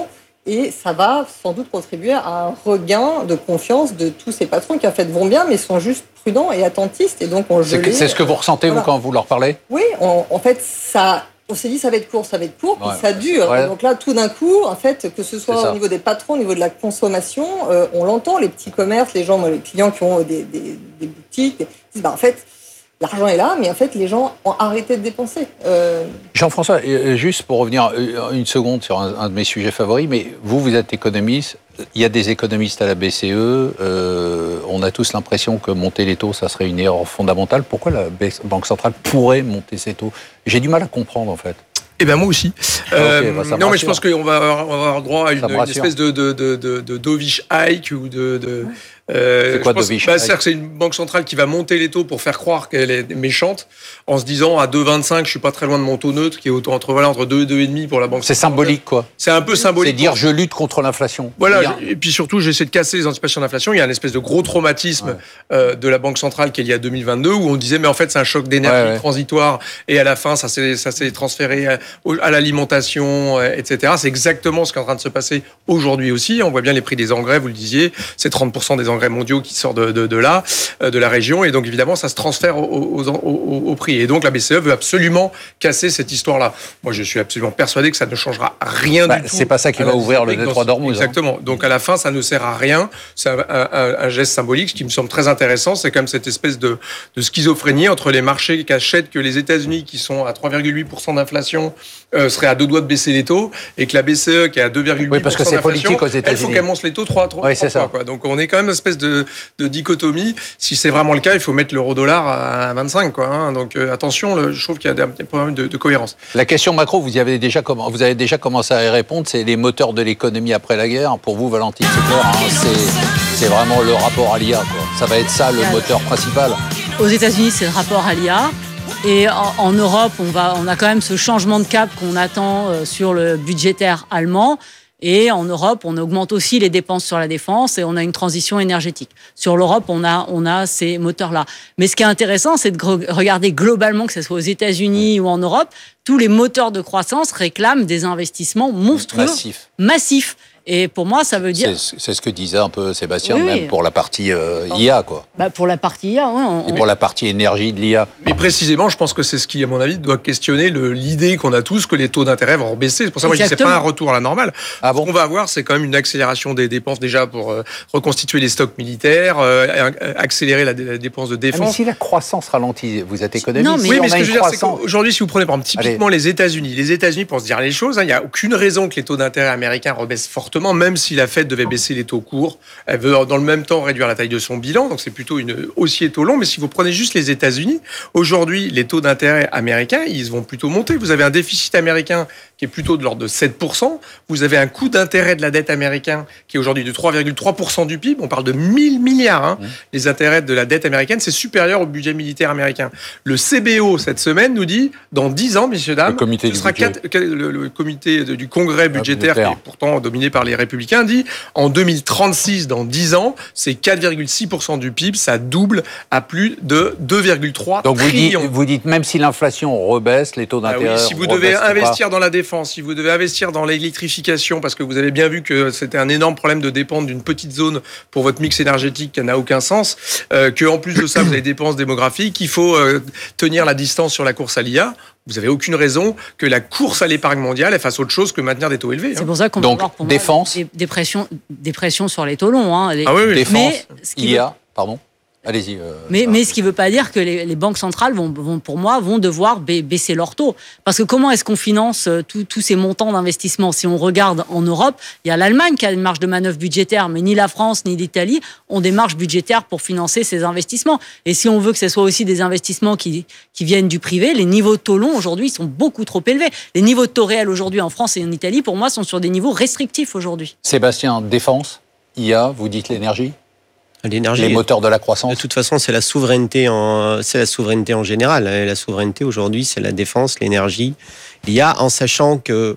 Et ça va sans doute contribuer à un regain de confiance de tous ces patrons qui en fait vont bien, mais sont juste prudents et attentistes. Et donc on c'est, que, c'est ce que vous ressentez voilà. vous quand vous leur parlez? Oui, on, en fait ça. On s'est dit ça va être court, ça va être court, puis ouais. ça dure. Ouais. Donc là, tout d'un coup, en fait, que ce soit au niveau des patrons, au niveau de la consommation, euh, on l'entend, les petits commerces, les gens, les clients qui ont des, des, des boutiques, ils disent bah en fait. L'argent est là, mais en fait, les gens ont arrêté de dépenser. Euh... Jean-François, juste pour revenir une seconde sur un, un de mes sujets favoris, mais vous, vous êtes économiste, il y a des économistes à la B C E, euh, on a tous l'impression que monter les taux, ça serait une erreur fondamentale. Pourquoi la Banque centrale pourrait monter ses taux? J'ai du mal à comprendre, en fait. Eh ben moi aussi. Euh, okay, bah non, mais je pense qu'on va avoir, on va avoir droit à une, une espèce de, de, de, de, de dovish hike ou de... de Euh, c'est quoi dovish bah, c'est-à-dire que c'est une banque centrale qui va monter les taux pour faire croire qu'elle est méchante, en se disant à deux virgule vingt-cinq, je suis pas très loin de mon taux neutre, qui est autour entre voilà entre deux et deux virgule cinq pour la banque. C'est centrale. symbolique, quoi. C'est un peu symbolique. C'est dire je lutte contre l'inflation. Voilà. Et puis surtout, j'essaie de casser les anticipations d'inflation. Il y a une espèce de gros traumatisme ouais. euh, de la banque centrale qui est lié à deux mille vingt-deux, où on disait mais en fait c'est un choc d'énergie ouais, ouais. transitoire, et à la fin ça s'est ça s'est transféré à, à l'alimentation, et cetera. C'est exactement ce qui est en train de se passer aujourd'hui aussi. On voit bien les prix des engrais, vous le disiez, c'est trente pour cent des engrais mondiaux qui sortent De, de, de là, de la région, et donc évidemment ça se transfère au, au, au, au prix. Et donc la B C E veut absolument casser cette histoire-là. Moi je suis absolument persuadé que ça ne changera rien bah, du tout. C'est pas ça qui va ouvrir le détroit d'Ormuz. Exactement. Hein. Donc à la fin ça ne sert à rien. C'est un, un, un geste symbolique. Ce qui me semble très intéressant, c'est quand même cette espèce de, de schizophrénie entre les marchés qui achètent que les États-Unis, qui sont à trois virgule huit pour cent d'inflation, euh, seraient à deux doigts de baisser les taux, et que la B C E qui est à deux virgule huit pour cent oui, parce que c'est d'inflation, politique aux États-Unis. Il faut qu'elle monte les taux trois, trois, oui, trois fois. Quoi. Donc on est quand même une espèce de, de dichotomie. Si c'est vraiment le cas, il faut mettre l'euro-dollar à vingt-cinq, quoi. Hein. Donc euh, attention, le, je trouve qu'il y a des problèmes de, de cohérence. La question macro, vous y avez déjà comment, vous avez déjà commencé à y répondre. C'est les moteurs de l'économie après la guerre. Pour vous, Valentine, c'est clair. Hein, c'est, c'est vraiment le rapport à l'I A. Quoi. Ça va être ça le moteur principal. Aux États-Unis, c'est le rapport à l'I A. Et en, en Europe, on va, on a quand même ce changement de cap qu'on attend euh, sur le budgétaire allemand. Et en Europe, on augmente aussi les dépenses sur la défense et on a une transition énergétique. Sur l'Europe, on a, on a ces moteurs-là. Mais ce qui est intéressant, c'est de regarder globalement, que ce soit aux États-Unis ou en Europe, tous les moteurs de croissance réclament des investissements monstrueux, massifs. massifs. Et pour moi, ça veut dire... C'est, c'est ce que disait un peu Sébastien, oui, même oui. pour la partie euh, I A, quoi. Bah pour la partie I A, oui. On... Et pour la partie énergie de l'I A. Mais précisément, je pense que c'est ce qui, à mon avis, doit questionner le, l'idée qu'on a tous que les taux d'intérêt vont baisser. C'est pour ça que moi, je dis que c'est pas un retour à la normale. Ah bon. Ce qu'on va avoir, c'est quand même une accélération des dépenses déjà pour euh, reconstituer les stocks militaires, euh, accélérer la, la dépense de défense. Ah, mais si la croissance ralentit, vous êtes économiste. Non, mais oui, mais ce que je veux dire, c'est croissance... qu'aujourd'hui, si vous prenez par exemple typiquement Allez. les États-Unis, les États-Unis, pour se dire les choses, il hein, n'y a aucune raison que les taux d'intérêt américains rebaissent fortement, même si la Fed devait baisser les taux courts. Elle veut dans le même temps réduire la taille de son bilan, donc c'est plutôt une haussier taux long. Mais si vous prenez juste les États-Unis, aujourd'hui, les taux d'intérêt américains, ils vont plutôt monter. Vous avez un déficit américain qui est plutôt de l'ordre de sept pour cent. Vous avez un coût d'intérêt de la dette américaine qui est aujourd'hui de trois virgule trois pour cent du P I B. On parle de mille milliards. Hein. Mmh. Les intérêts de la dette américaine, c'est supérieur au budget militaire américain. Le C B O, cette semaine, nous dit, dans dix ans, messieurs, dames, le comité, ce sera quatre, le, le comité du congrès budgétaire, budgétaire, qui est pourtant dominé par les républicains, dit, en deux mille trente-six, dans dix ans, c'est quatre virgule six pour cent du P I B, ça double à plus de deux virgule trois Donc vous trillions. dites, vous dites, même si l'inflation rebaisse, les taux d'intérêt ah oui, si vous devez investir pas. dans la défense, si vous devez investir dans l'électrification, parce que vous avez bien vu que c'était un énorme problème de dépendre d'une petite zone pour votre mix énergétique qui n'a aucun sens, euh, qu'en plus de ça, vous avez des dépenses démographiques, qu'il faut euh, tenir la distance sur la course à l'I A, vous n'avez aucune raison que la course à l'épargne mondiale elle fasse autre chose que maintenir des taux élevés. C'est hein. pour ça qu'on Donc, va avoir pour défense. moi, des, des, pressions, des pressions sur les taux longs. Hein. Les... Ah oui, oui. Défense, mais, ce qui I A, veut... pardon. Allez-y. Euh, mais, mais ce qui ne veut pas dire que les, les banques centrales vont, vont, pour moi, vont devoir ba- baisser leurs taux. Parce que comment est-ce qu'on finance tous ces montants d'investissement ? Si on regarde en Europe, il y a l'Allemagne qui a une marge de manœuvre budgétaire, mais ni la France ni l'Italie ont des marges budgétaires pour financer ces investissements. Et si on veut que ce soit aussi des investissements qui, qui viennent du privé, les niveaux de taux longs aujourd'hui sont beaucoup trop élevés. Les niveaux de taux réels aujourd'hui en France et en Italie, pour moi, sont sur des niveaux restrictifs aujourd'hui. Sébastien, défense, I A, vous dites l'énergie ? L'énergie, les moteurs de la croissance. De toute façon, c'est la souveraineté en, c'est la souveraineté en général. La souveraineté aujourd'hui, c'est la défense, l'énergie, l'I A, en sachant que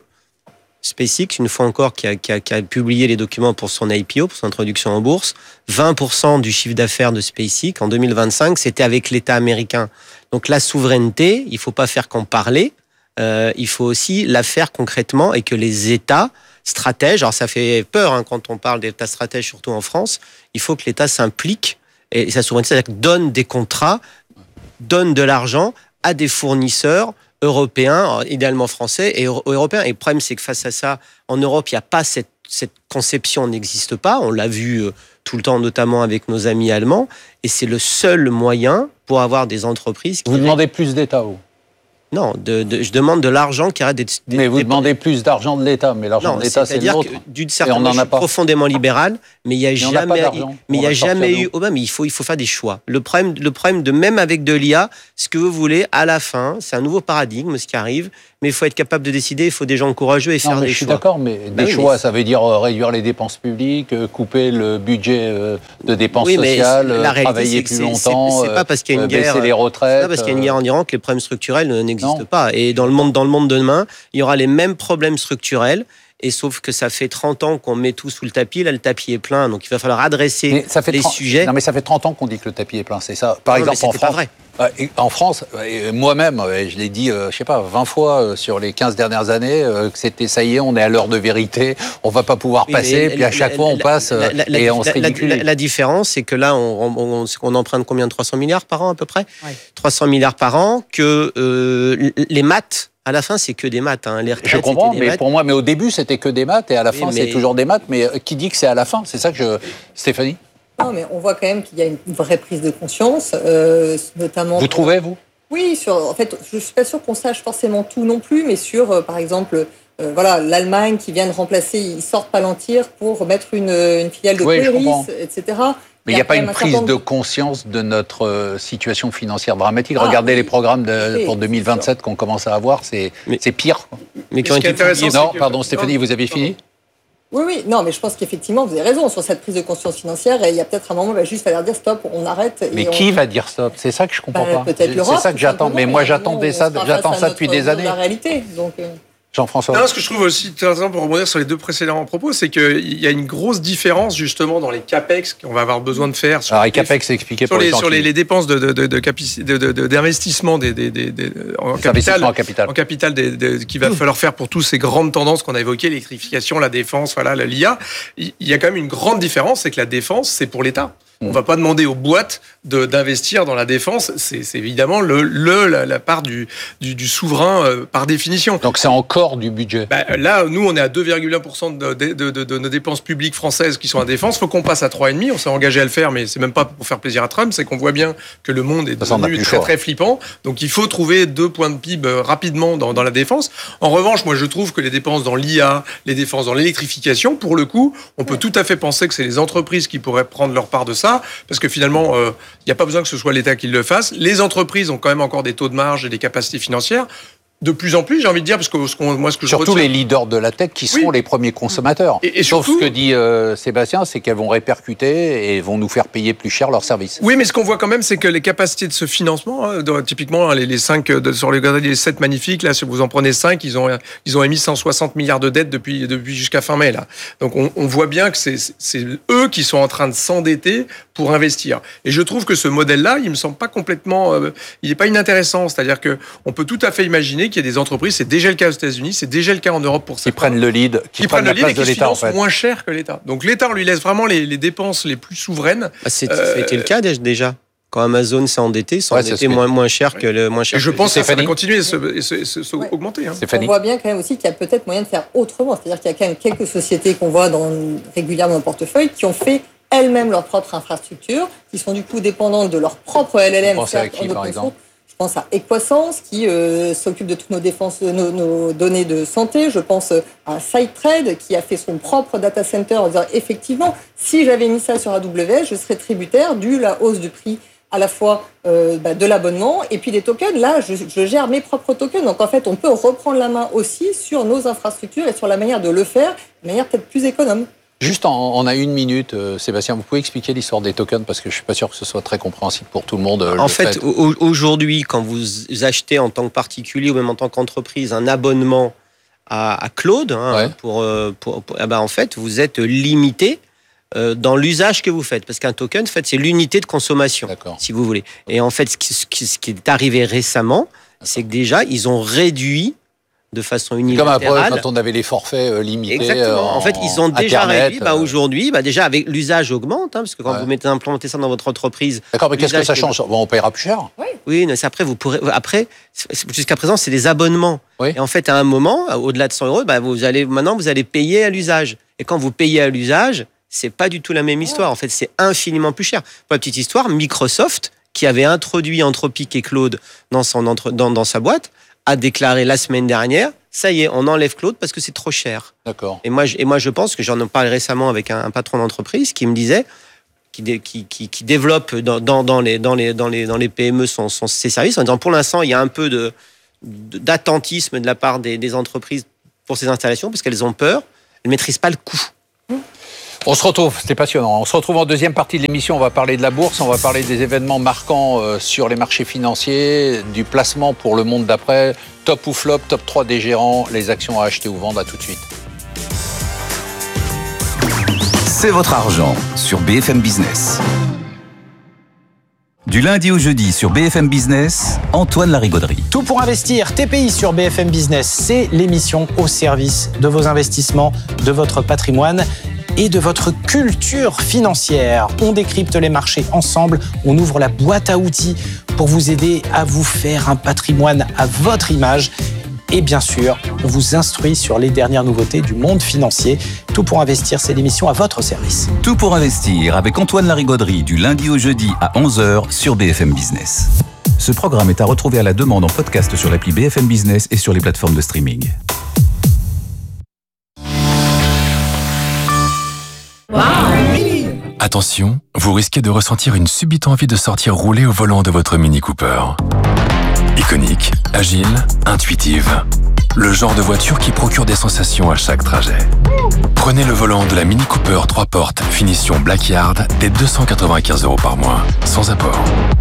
SpaceX, une fois encore, qui a, qui a, qui a publié les documents pour son I P O, pour son introduction en bourse, vingt pour cent du chiffre d'affaires de SpaceX en deux mille vingt-cinq, c'était avec l'État américain. Donc la souveraineté, il ne faut pas faire qu'en parler, euh, il faut aussi la faire concrètement et que les États stratège. Alors ça fait peur hein, quand on parle d'État stratège, surtout en France. Il faut que l'État s'implique et sa souveraineté, c'est-à-dire que donne des contrats, donne de l'argent à des fournisseurs européens, idéalement français et européens. Et le problème, c'est que face à ça, en Europe, il n'y a pas cette, cette conception, n'existe pas. On l'a vu tout le temps, notamment avec nos amis allemands. Et c'est le seul moyen pour avoir des entreprises qui... Vous demandez plus d'État, vous ? Non, de, de, je demande de l'argent qui arrête d'être... Mais vous demandez plus d'argent de l'État, mais l'argent non, de l'État, c'est le nôtre. D'une certaine manière, je suis profondément libéral, mais il n'y a jamais, mais il y a jamais eu... Oh ben, mais il faut, il faut faire des choix. Le problème, le problème de même avec de l'I A, ce que vous voulez, à la fin, c'est un nouveau paradigme, ce qui arrive, mais il faut être capable de décider, il faut des gens courageux et non, faire mais des je suis choix. d'accord, mais des ben choix, oui, ça veut dire réduire les dépenses publiques, couper le budget de dépenses oui, sociales, la réalité, travailler plus longtemps, c'est pas parce qu'il y a une guerre, baisser les retraites. C'est pas parce qu'il y a une guerre en Iran que les problèmes structurels n'existent pas. Et dans le monde, dans le monde de demain, il y aura les mêmes problèmes structurels. Et sauf que ça fait trente ans qu'on met tout sous le tapis. Là, le tapis est plein. Donc, il va falloir adresser ça fait les trente sujets. Non, mais ça fait trente ans qu'on dit que le tapis est plein. C'est ça. Par non, exemple, en France. Pas vrai. En France, moi-même, je l'ai dit, je sais pas, vingt fois sur les quinze dernières années, que c'était ça y est, on est à l'heure de vérité, on va pas pouvoir oui, passer, puis à chaque la, fois on la, passe la, la, et on se ridiculise. La, la différence, c'est que là, on, on, on, on emprunte combien de trois cents milliards par an à peu près oui. trois cents milliards par an, que euh, les maths. À la fin, c'est que des maths. Hein. Les retraites, je comprends, mais maths. pour moi, mais au début, c'était que des maths, et à la oui, fin, mais... c'est toujours des maths. Mais qui dit que c'est à la fin ? C'est ça que je... Stéphanie ? Non, mais on voit quand même qu'il y a une vraie prise de conscience, euh, notamment... Vous trouvez, vous ? Oui, sur, en fait, je ne suis pas sûre qu'on sache forcément tout non plus, mais sur, euh, par exemple, euh, voilà, l'Allemagne qui vient de remplacer, ils sortent Palantir pour mettre une, une filiale de oui, Cleris, et cetera. Mais il n'y a, a pas une prise de conscience de notre situation financière dramatique. Ah, Regardez oui. les programmes de, pour deux mille vingt-sept qu'on commence à avoir, c'est, mais, c'est pire. Mais qui ont été publiés. Non, pardon, Stéphanie, vous avez fini ? Oui, oui, non, mais je pense qu'effectivement, vous avez raison sur cette prise de conscience financière. Et il y a peut-être un moment, il va juste falloir dire stop, on arrête. Et mais on... qui va dire stop ? C'est ça que je comprends bah, pas. Peut-être l'Europe. C'est ça que j'attends. Mais moi, j'attendais ça, j'attends ça depuis des années. C'est la réalité. Donc. Euh... Jean-François. Non, ce que je trouve aussi intéressant pour rebondir sur les deux précédents propos, c'est qu'il y a une grosse différence justement dans les capex qu'on va avoir besoin de faire. Sur Alors les capex, c'est expliqué pour les, les gens sur qui... les, les dépenses de, de, de, de, capici, de, de, de d'investissement des, des, des, des, en capital, en capital, en capital des, des, qu'il va mmh. falloir faire pour toutes ces grandes tendances qu'on a évoquées, l'électrification, la défense, voilà, l'I A. Il y a quand même une grande différence, c'est que la défense, c'est pour l'État. On ne va pas demander aux boîtes de, d'investir dans la défense. C'est, c'est évidemment le, le, la, la part du, du, du souverain euh, par définition. Donc c'est encore du budget. Bah, là, nous, on est à deux virgule un pour cent de, de, de, de, de nos dépenses publiques françaises qui sont à défense. Il faut qu'on passe à trois virgule cinq. On s'est engagé à le faire, mais c'est même pas pour faire plaisir à Trump. C'est qu'on voit bien que le monde est ça, devenu très, très flippant. Donc il faut trouver deux points de P I B rapidement dans, dans la défense. En revanche, moi, je trouve que les dépenses dans l'I A, les dépenses dans l'électrification, pour le coup, on peut tout à fait penser que c'est les entreprises qui pourraient prendre leur part de ça, parce que finalement, il euh, n'y a pas besoin que ce soit l'État qui le fasse. Les entreprises ont quand même encore des taux de marge et des capacités financières. De plus en plus, j'ai envie de dire, parce que ce qu'on, moi, ce que surtout je retiens... les leaders de la tech qui seront oui. les premiers consommateurs. Et, et Sauf surtout... ce que dit euh, Sébastien, c'est qu'elles vont répercuter et vont nous faire payer plus cher leurs services. Oui, mais ce qu'on voit quand même, c'est que les capacités de ce financement, hein, de, typiquement les, les cinq de, sur les, les sept magnifiques, là, si vous en prenez cinq, ils ont ils ont émis cent soixante milliards de dettes depuis depuis jusqu'à fin mai là. Donc on, on voit bien que c'est c'est eux qui sont en train de s'endetter pour investir. Et je trouve que ce modèle-là, il me semble pas complètement, euh, il est pas inintéressant. C'est-à-dire que on peut tout à fait imaginer qu'il y a des entreprises, c'est déjà le cas aux États-Unis, c'est déjà le cas en Europe pour ça. Qui prennent le lead, qui, qui prennent, prennent le lead et qui financent en fait. moins cher que l'État. Donc l'État, on lui laisse vraiment les, les dépenses les plus souveraines. Ah, c'est, euh, ça a été le cas déjà. Quand Amazon s'est endetté, s'est endetté ouais, moins, moins cher que le moins cher. Et je pense que ça va continuer à se, se, se, se ouais. augmenter. Hein. On voit bien quand même aussi qu'il y a peut-être moyen de faire autrement. C'est-à-dire qu'il y a quand même quelques sociétés qu'on voit dans, régulièrement dans le portefeuille qui ont fait elles-mêmes leur propre infrastructure, qui sont du coup dépendantes de leur propre L L M. Vous pensez à qui, par exemple ? Je pense à Equasens, qui euh, s'occupe de toutes nos, défenses, nos, nos données de santé. Je pense à SideTrade, qui a fait son propre data center en disant effectivement, si j'avais mis ça sur A W S, je serais tributaire dû la hausse du prix à la fois euh, bah, de l'abonnement et puis des tokens. Là, je, je gère mes propres tokens. Donc en fait, on peut reprendre la main aussi sur nos infrastructures et sur la manière de le faire, de manière peut-être plus économe. Juste, en, on a une minute, euh, Sébastien, vous pouvez expliquer l'histoire des tokens parce que je suis pas sûr que ce soit très compréhensible pour tout le monde. Euh, en le fait, fait, au, aujourd'hui, quand vous achetez en tant que particulier ou même en tant qu'entreprise un abonnement à, à Claude, hein, ouais. pour, pour, pour eh ben, en fait, vous êtes limité euh, dans l'usage que vous faites, parce qu'un token, en fait, c'est l'unité de consommation, D'accord. si vous voulez. Et en fait, ce qui, ce qui, ce qui est arrivé récemment, D'accord. c'est que déjà, ils ont réduit de façon Comme unilatérale. après, quand on avait les forfaits euh, limités. Exactement. En, en fait, ils ont déjà Internet, réduit. Bah, euh... aujourd'hui, bah, déjà avec l'usage augmente, hein, parce que quand ouais. vous mettez implémenter ça dans votre entreprise. D'accord, mais qu'est-ce que ça change ? Bon, on paiera plus cher. Oui, oui, mais c'est après vous pourrez. Après, jusqu'à présent, c'est des abonnements. Oui. Et en fait, à un moment, au-delà de cent euros, bah, vous allez maintenant vous allez payer à l'usage. Et quand vous payez à l'usage, c'est pas du tout la même histoire. En fait, c'est infiniment plus cher. Pour la petite histoire, Microsoft, qui avait introduit Anthropic et Claude dans son entre... dans, dans sa boîte, a déclaré la semaine dernière. Ça y est, on enlève Claude parce que c'est trop cher. D'accord. Et moi, je, et moi, je pense que j'en ai parlé récemment avec un, un patron d'entreprise qui me disait, qui, dé, qui, qui, qui développe dans, dans, dans, les, dans, les, dans, les, dans les P M E son, son, ses services en disant pour l'instant, il y a un peu de, de, d'attentisme de la part des, des entreprises pour ces installations parce qu'elles ont peur, elles ne maîtrisent pas le coût. On se retrouve, c'était passionnant. On se retrouve en deuxième partie de l'émission. On va parler de la bourse, on va parler des événements marquants euh, sur les marchés financiers, du placement pour le monde d'après, top ou flop, top trois des gérants, les actions à acheter ou vendre. À tout de suite. C'est votre argent sur B F M Business. Du lundi au jeudi sur B F M Business, Antoine Larigauderie. Tout pour investir, T P I sur B F M Business, c'est l'émission au service de vos investissements, de votre patrimoine et de votre culture financière. On décrypte les marchés ensemble, on ouvre la boîte à outils pour vous aider à vous faire un patrimoine à votre image. Et bien sûr, on vous instruit sur les dernières nouveautés du monde financier. Tout pour investir, c'est l'émission à votre service. Tout pour investir avec Antoine Larigauderie du lundi au jeudi à onze heures sur B F M Business. Ce programme est à retrouver à la demande en podcast sur l'appli B F M Business et sur les plateformes de streaming. Attention, vous risquez de ressentir une subite envie de sortir rouler au volant de votre Mini Cooper. Iconique, agile, intuitive. Le genre de voiture qui procure des sensations à chaque trajet. Prenez le volant de la Mini Cooper trois portes, finition Blackyard, dès deux cent quatre-vingt-quinze euros par mois, sans apport.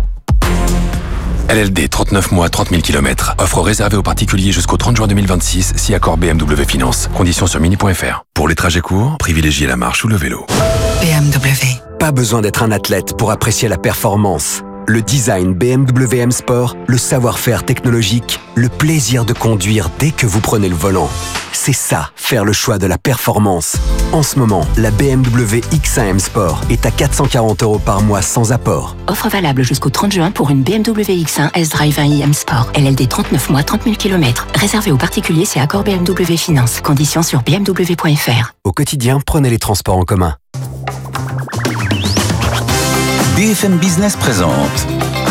L L D, trente-neuf mois, trente mille kilomètres. Offre réservée aux particuliers jusqu'au trente juin deux mille vingt-six, si accord B M W Finance. Conditions sur mini point f r. Pour les trajets courts, privilégiez la marche ou le vélo. B M W. Pas besoin d'être un athlète pour apprécier la performance. Le design B M W M Sport, le savoir-faire technologique, le plaisir de conduire dès que vous prenez le volant. C'est ça, faire le choix de la performance. En ce moment, la B M W X un M Sport est à quatre cent quarante euros par mois sans apport. Offre valable jusqu'au trente juin pour une B M W X un S-Drive un i M Sport. L L D trente-neuf mois, trente mille kilomètres. Réservé aux particuliers, c'est accord B M W Finance. Conditions sur b m w point f r. Au quotidien, prenez les transports en commun. B F M Business présente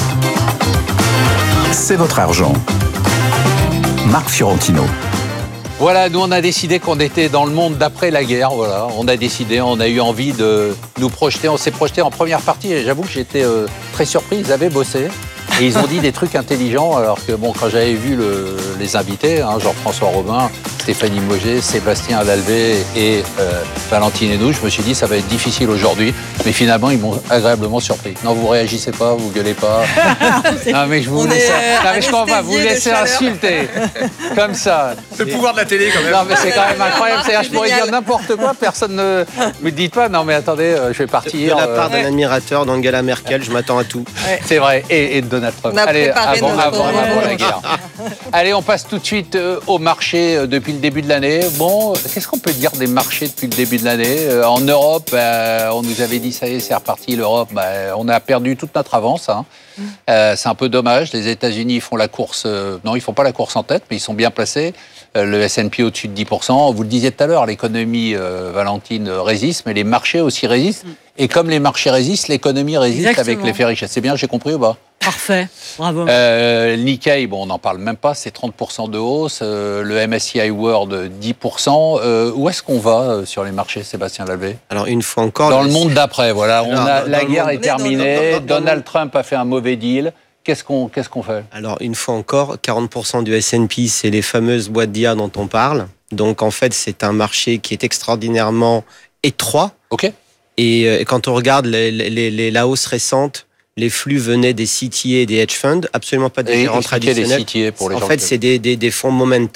C'est votre argent. Marc Fiorentino. Voilà, nous on a décidé qu'on était dans le monde d'après la guerre. Voilà, on a décidé, on a eu envie de nous projeter. On s'est projeté en première partie et j'avoue que j'étais euh, très surpris. Ils avaient bossé et ils ont dit des trucs intelligents. Alors que bon, quand j'avais vu le, les invités, hein, Jean-François Robin, Stéphanie Mauger, Sébastien Lalvé et euh, Valentine Hénou, je me suis dit ça va être difficile aujourd'hui. Mais finalement, ils m'ont agréablement surpris. Non, vous réagissez pas, vous gueulez pas. Non, mais je vous laisse, non, mais je comprends pas, vous laissez insulter comme ça. C'est le pouvoir de la télé quand même. Non, mais c'est quand même incroyable. C'est-à-dire, je pourrais dire n'importe quoi, personne ne me dit pas. Non, mais attendez, je vais partir. De la part d'un admirateur d'Angela Merkel, je m'attends à tout. Ouais. C'est vrai, et, et de Donald Trump. Allez, avant, avant, avant la guerre. Allez, on passe tout de suite au marché depuis le début de l'année. Bon, qu'est-ce qu'on peut dire des marchés depuis le début de l'année ? En Europe, euh, on nous avait dit ça y est, c'est reparti. L'Europe, bah, on a perdu toute notre avance. Hein. Euh, c'est un peu dommage. Les États-Unis font la course. Euh, non, ils font pas la course en tête, mais ils sont bien placés. Euh, le S and P au-dessus de dix pour cent. Vous le disiez tout à l'heure, l'économie, euh, Valentine, résiste, mais les marchés aussi résistent. Et comme les marchés résistent, l'économie résiste. Exactement. Avec l'effet richesse. C'est bien, j'ai compris ou pas ? Parfait, bravo. Euh, Nikkei, bon, on n'en parle même pas, c'est trente pour cent de hausse. Euh, le M S C I World, dix pour cent. Euh, où est-ce qu'on va euh, sur les marchés, Sébastien Lalvé ? Alors, une fois encore... Dans le monde d'après, voilà. On Alors, a, dans, la dans guerre monde... est terminée, non, non, non, Donald non. Trump a fait un mauvais deal. Qu'est-ce qu'on, qu'est-ce qu'on fait ? Alors, une fois encore, quarante pour cent du S and P, c'est les fameuses boîtes d'I A dont on parle. Donc, en fait, c'est un marché qui est extraordinairement étroit. OK. Et, et quand on regarde les, les, les, la hausse récente, les flux venaient des C T A et des hedge funds, absolument pas des gérants traditionnels. Les C T A pour les en gens fait, que... c'est des, des, des fonds momentum,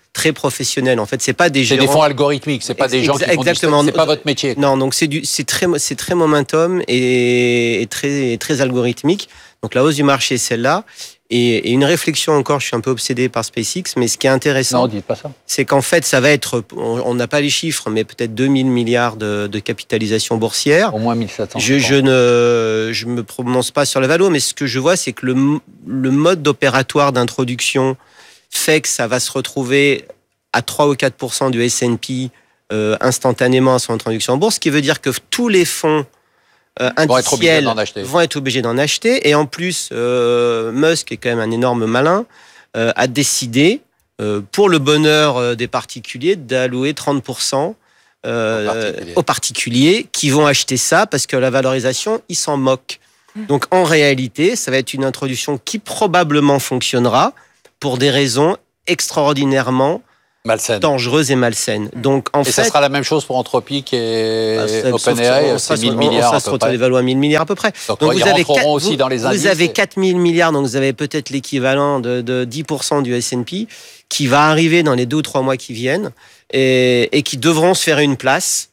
très professionnels. En fait, c'est pas des c'est gérants. des fonds algorithmiques, c'est pas des gens qui font exactement. Du... c'est pas votre métier. Non, donc c'est du, c'est très, c'est très momentum et, et très, très algorithmique. Donc la hausse du marché, est celle-là. Et, et une réflexion encore, je suis un peu obsédé par SpaceX, mais ce qui est intéressant, non, dites pas ça. C'est qu'en fait, ça va être, on n'a pas les chiffres, mais peut-être deux mille milliards de, de capitalisation boursière. Au moins mille sept cents. Je, je ne, je me prononce pas sur la valo, mais ce que je vois, c'est que le, le mode opératoire d'introduction fait que ça va se retrouver à trois ou quatre pour cent du S and P euh, instantanément à son introduction en bourse, ce qui veut dire que tous les fonds Euh, vont être obligés d'en acheter. vont être obligés d'en acheter. Et en plus, euh, Musk, qui est quand même un énorme malin, euh, a décidé, euh, pour le bonheur euh, des particuliers, d'allouer trente pour cent euh, aux, particuliers. aux particuliers qui vont acheter ça parce que la valorisation, ils s'en moquent. Donc en réalité, ça va être une introduction qui probablement fonctionnera pour des raisons extraordinairement malsaine. dangereuse et malsaine. Donc, en et fait, ça sera la même chose pour Anthropic et bah, OpenAI, c'est mille milliards on, ça se retrouve évalué à mille milliards à peu près. Donc, donc vous avez quatre, aussi vous, dans les indices. Vous avez quatre mille milliards, donc vous avez peut-être l'équivalent de, de dix pour cent du S and P qui va arriver dans les deux ou trois mois qui viennent et, et qui devront se faire une place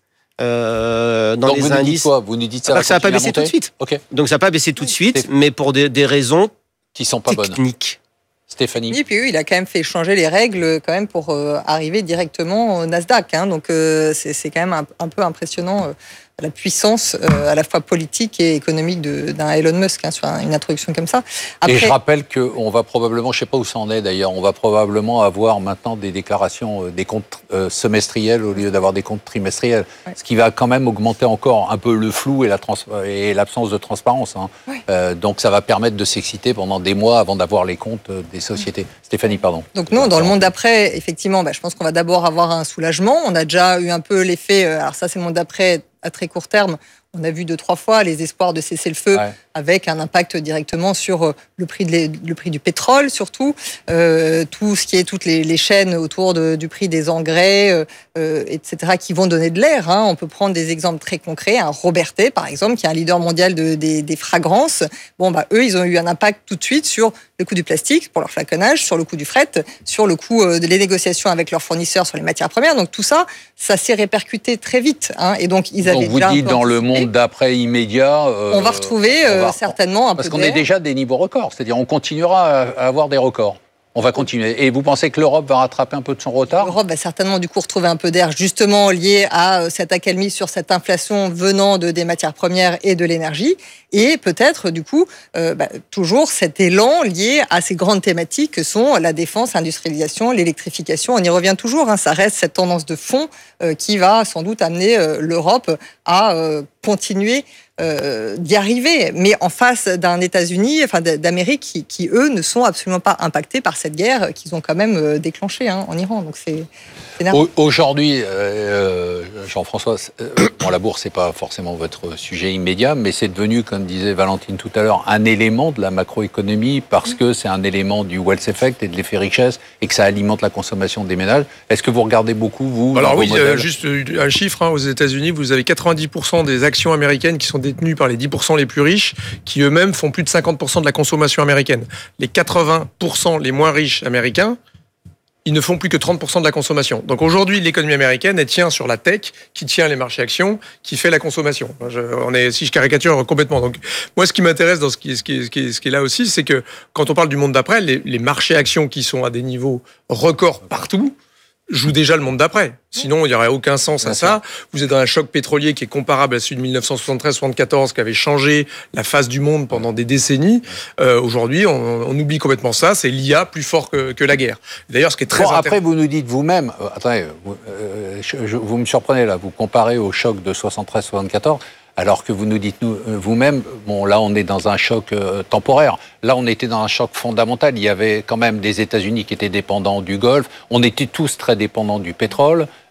euh, dans donc les vous indices. Nous dites quoi vous nous dites ça, ah, va ça va pas baisser tout de suite. Okay. Donc ça va pas baisser tout de suite, mais pour des, des raisons qui sont pas techniques. Bonnes. Stéphanie. Et puis oui, il a quand même fait changer les règles quand même pour euh, arriver directement au Nasdaq. Hein, donc euh, c'est, c'est quand même un, un peu impressionnant euh, la puissance euh, à la fois politique et économique de, d'un Elon Musk hein, sur un, une introduction comme ça. Après... Et je rappelle qu'on va probablement, je ne sais pas où ça en est d'ailleurs, on va probablement avoir maintenant des déclarations, euh, des comptes euh, semestriels au lieu d'avoir des comptes trimestriels, ouais. Ce qui va quand même augmenter encore un peu le flou et, la trans- et l'absence de transparence. Hein. Ouais. Euh, donc ça va permettre de s'exciter pendant des mois avant d'avoir les comptes des sociétés. Ouais. Stéphanie, pardon. Donc non, dans le monde d'après, effectivement, bah, je pense qu'on va d'abord avoir un soulagement. On a déjà eu un peu l'effet, euh, alors ça c'est le monde d'après, à très court terme, on a vu deux, trois fois les espoirs de cesser le feu ouais. avec un impact directement sur le prix, de les, le prix du pétrole, surtout. Euh, tout ce qui est toutes les, les chaînes autour de, du prix des engrais, euh, et cetera, qui vont donner de l'air. Hein. On peut prendre des exemples très concrets. Un Robertet, par exemple, qui est un leader mondial de, des, des fragrances. Bon, bah, eux, ils ont eu un impact tout de suite sur le coût du plastique pour leur flaconnage, sur le coût du fret, sur le coût euh, des négociations avec leurs fournisseurs sur les matières premières. Donc tout ça, ça s'est répercuté très vite. Hein. Et donc, ils avaient donc vous dites dans le monde d'après immédiat, euh, on va retrouver euh, on va, certainement un parce peu qu'on d'air. est déjà des niveaux records, c'est-à-dire on continuera à avoir des records. On va continuer. Et vous pensez que l'Europe va rattraper un peu de son retard ? L'Europe va certainement du coup retrouver un peu d'air, justement lié à cette accalmie sur cette inflation venant de des matières premières et de l'énergie, et peut-être du coup euh, bah, toujours cet élan lié à ces grandes thématiques que sont la défense, l'industrialisation, l'électrification. On y revient toujours. Hein, ça reste cette tendance de fond euh, qui va sans doute amener euh, l'Europe à euh, continuer Euh, d'y arriver, mais en face d'un États-Unis, enfin d'Amérique, qui, qui eux ne sont absolument pas impactés par cette guerre qu'ils ont quand même déclenchée hein, en Iran. Donc c'est, c'est aujourd'hui, euh, Jean-François, euh, bon, la bourse c'est pas forcément votre sujet immédiat, mais c'est devenu, comme disait Valentine tout à l'heure, un élément de la macroéconomie parce que c'est un élément du wealth effect et de l'effet richesse et que ça alimente la consommation des ménages. Est-ce que vous regardez beaucoup vous Alors oui, euh, juste un chiffre hein, aux États-Unis, vous avez quatre-vingt-dix pour cent des actions américaines qui sont détenus par les dix pour cent les plus riches, qui eux-mêmes font plus de cinquante pour cent de la consommation américaine. Les quatre-vingts pour cent les moins riches américains, ils ne font plus que trente pour cent de la consommation. Donc aujourd'hui, l'économie américaine, elle tient sur la tech, qui tient les marchés actions, qui fait la consommation. Je, on est, si je caricature complètement. Donc moi, ce qui m'intéresse dans ce qui, ce qui, ce qui, ce qui est là aussi, c'est que quand on parle du monde d'après, les, les marchés actions qui sont à des niveaux records partout, joue déjà le monde d'après. Sinon, il n'y aurait aucun sens à ça. Vous êtes dans un choc pétrolier qui est comparable à celui de dix-neuf cent soixante-treize soixante-quatorze, qui avait changé la face du monde pendant des décennies. Euh, aujourd'hui, on, on oublie complètement ça. C'est l'I A plus fort que, que la guerre. D'ailleurs, ce qui est très bon, intéressant... Après, vous nous dites vous-même... Euh, attendez, vous, euh, je, je, vous me surprenez là. Vous comparez au choc de soixante-treize soixante-quatorze... alors que vous nous dites nous, vous-même, bon là on est dans un choc euh, temporaire, là on était dans un choc fondamental, il y avait quand même des États-Unis qui étaient dépendants du Golfe, on était tous très dépendants du pétrole,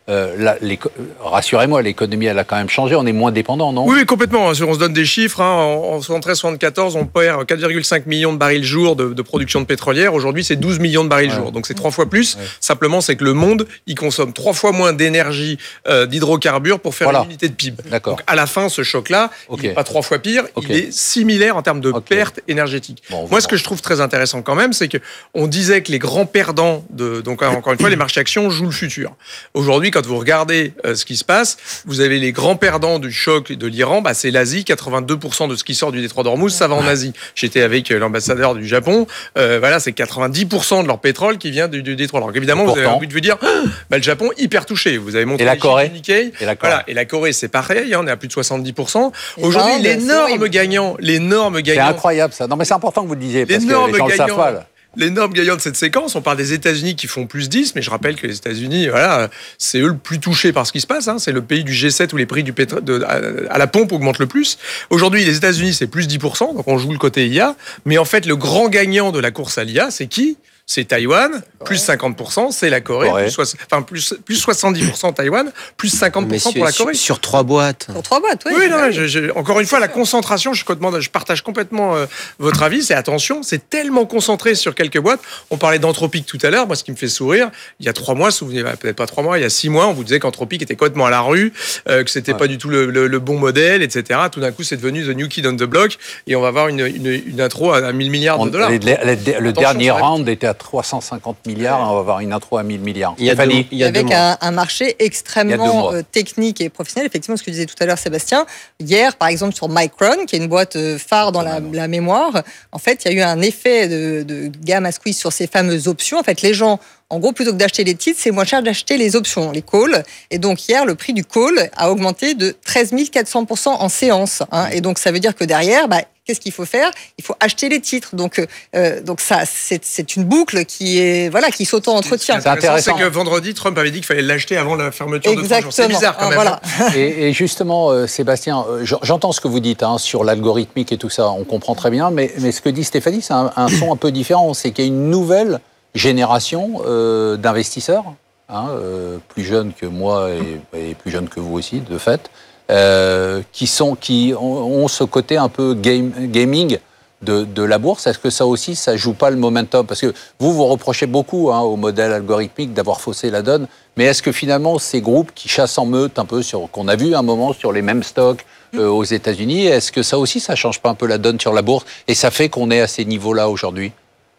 Euh, là, rassurez-moi, l'économie, elle a quand même changé. On est moins dépendant, non? Oui, complètement. On se donne des chiffres. Hein. En soixante-treize soixante-quatorze, on perd quatre virgule cinq millions de barils jour de, de production de pétrolière. Aujourd'hui, c'est douze millions de barils ouais. jour. Donc, c'est trois fois plus. Ouais. Simplement, c'est que le monde, il consomme trois fois moins d'énergie euh, d'hydrocarbures pour faire voilà. une unité de P I B. D'accord. Donc, à la fin, ce choc-là, okay. il n'est pas trois fois pire. Okay. Il est similaire en termes de okay. pertes énergétiques. Bon, Moi, ce que je trouve très intéressant quand même, c'est qu'on disait que les grands perdants, de, donc encore une fois, les marchés actions jouent le futur. Aujourd'hui, quand vous regardez euh, ce qui se passe, vous avez les grands perdants du choc de l'Iran, bah, c'est l'Asie. quatre-vingt-deux pour cent de ce qui sort du détroit d'Ormuz, ça va en Asie. J'étais avec l'ambassadeur du Japon. Euh, voilà, c'est quatre-vingt-dix pour cent de leur pétrole qui vient du, du détroit. Alors évidemment, vous avez envie de vous dire, bah, le Japon hyper touché. Vous avez montré et la Corée. Nikkei. Et la Corée. Voilà. Et la Corée, c'est pareil. Hein, on est à plus de soixante-dix pour cent. Et aujourd'hui, non, l'énorme gagnant, l'énorme gagnant. C'est incroyable ça. Non, mais c'est important que vous le disiez parce que les gens gagnant, le savent pas. Là. L'énorme gagnant de cette séquence, on parle des États-Unis qui font plus dix, mais je rappelle que les États-Unis, voilà, c'est eux le plus touchés par ce qui se passe. Hein. C'est le pays du G sept où les prix du pétrole de, à, à la pompe augmentent le plus. Aujourd'hui, les États-Unis, c'est plus dix pour cent, donc on joue le côté I A. Mais en fait, le grand gagnant de la course à l'I A, c'est qui ? C'est Taïwan, plus cinquante pour cent, c'est la Corée, Corée. Plus, so- enfin, plus, plus soixante-dix pour cent Taïwan, plus cinquante pour cent pour la Corée. Sur, sur trois boîtes. Sur trois boîtes, oui. Oui, non, je, je, encore une fois, la concentration, je, je partage complètement euh, votre avis, c'est attention, c'est tellement concentré sur quelques boîtes. On parlait d'Anthropic tout à l'heure, moi, ce qui me fait sourire, il y a trois mois, souvenez, peut-être pas trois mois, il y a six mois, on vous disait qu'Anthropic était complètement à la rue, euh, que c'était ouais. pas du tout le, le, le bon modèle, et cetera. Tout d'un coup, c'est devenu The New Kid on the Block, et on va avoir une, une, une intro à, à mille milliards de dollars. Le, le, le dernier round était à trois cent cinquante milliards, on va avoir une intro à mille milliards. Il y a deux, il y a avec un, un marché extrêmement euh, technique et professionnel. Effectivement, ce que disait tout à l'heure Sébastien, hier, par exemple, sur Micron, qui est une boîte phare dans la, la mémoire, en fait, il y a eu un effet de, de gamme à squeeze sur ces fameuses options. En fait, les gens, en gros, plutôt que d'acheter les titres, c'est moins cher d'acheter les options, les calls. Et donc, hier, le prix du call a augmenté de treize mille quatre cents pour cent en séance. Hein. Et donc, ça veut dire que derrière, bah, qu'est-ce qu'il faut faire ? Il faut acheter les titres. Donc, euh, donc ça, c'est, c'est une boucle qui est voilà, qui s'auto-entretient. C'est intéressant. C'est que vendredi, Trump avait dit qu'il fallait l'acheter avant la fermeture Exactement. de trois jours. C'est bizarre quand même. Voilà. Et, et justement, euh, Sébastien, euh, j'entends ce que vous dites hein, sur l'algorithmique et tout ça. On comprend très bien. Mais, mais ce que dit Stéphanie, c'est un, un son un peu différent. C'est qu'il y a une nouvelle génération euh, d'investisseurs, hein, euh, plus jeunes que moi et, et plus jeunes que vous aussi, de fait. Euh, qui sont qui ont, ont ce côté un peu game, gaming de, de la bourse. Est-ce que ça aussi, ça joue pas le momentum ? Parce que vous, vous reprochez beaucoup hein, au modèle algorithmique d'avoir faussé la donne, mais est-ce que finalement, ces groupes qui chassent en meute un peu, sur, qu'on a vu un moment sur les mêmes stocks euh, aux États-Unis, est-ce que ça aussi, ça change pas un peu la donne sur la bourse et ça fait qu'on est à ces niveaux-là aujourd'hui ?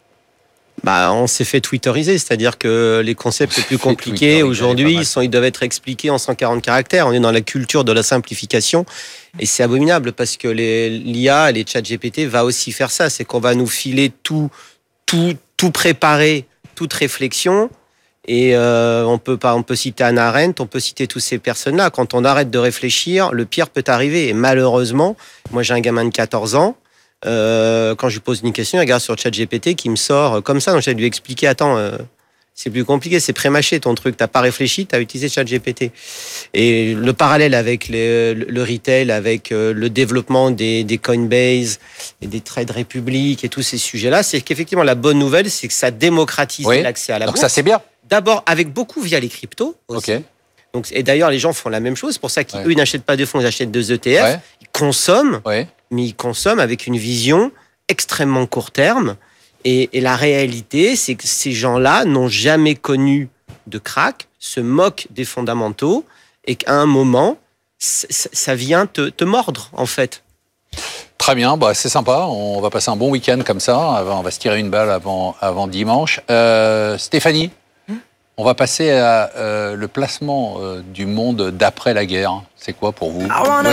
Bah, on s'est fait twitteriser, c'est-à-dire que les concepts les plus compliqués aujourd'hui, ils, sont, ils doivent être expliqués en cent quarante caractères. On est dans la culture de la simplification et c'est abominable parce que les, l'I A, les chats G P T va aussi faire ça. C'est qu'on va nous filer tout, tout, tout préparer, toute réflexion. Et euh, on peut pas, on peut citer Hannah Arendt, on peut citer tous ces personnes-là. Quand on arrête de réfléchir, le pire peut arriver. Et malheureusement, moi j'ai un gamin de quatorze ans. Euh, quand je lui pose une question, il regarde sur ChatGPT qui me sort comme ça. Donc j'ai dû lui expliquer, attends, euh, c'est plus compliqué, c'est pré-mâché ton truc. T'as pas réfléchi, t'as utilisé ChatGPT. Et le parallèle avec les, le retail, avec le développement des, des Coinbase et des Trade Republic et tous ces sujets-là, c'est qu'effectivement la bonne nouvelle, c'est que ça démocratise oui. l'accès à la Donc bourse. Donc ça c'est bien. D'abord avec beaucoup via les cryptos aussi. Okay. Donc, et d'ailleurs, les gens font la même chose. C'est pour ça qu'eux, ouais. ils n'achètent pas de fonds, ils achètent deux E T F. Ouais. Ils consomment, ouais. mais ils consomment avec une vision extrêmement court terme. Et, et la réalité, c'est que ces gens-là n'ont jamais connu de crack, se moquent des fondamentaux, et qu'à un moment, ça vient te, te mordre, en fait. Très bien, bah, c'est sympa. On va passer un bon week-end comme ça. On va se tirer une balle avant, avant dimanche. Euh, Stéphanie, on va passer à euh, le placement euh, du monde d'après la guerre. C'est quoi pour vous ?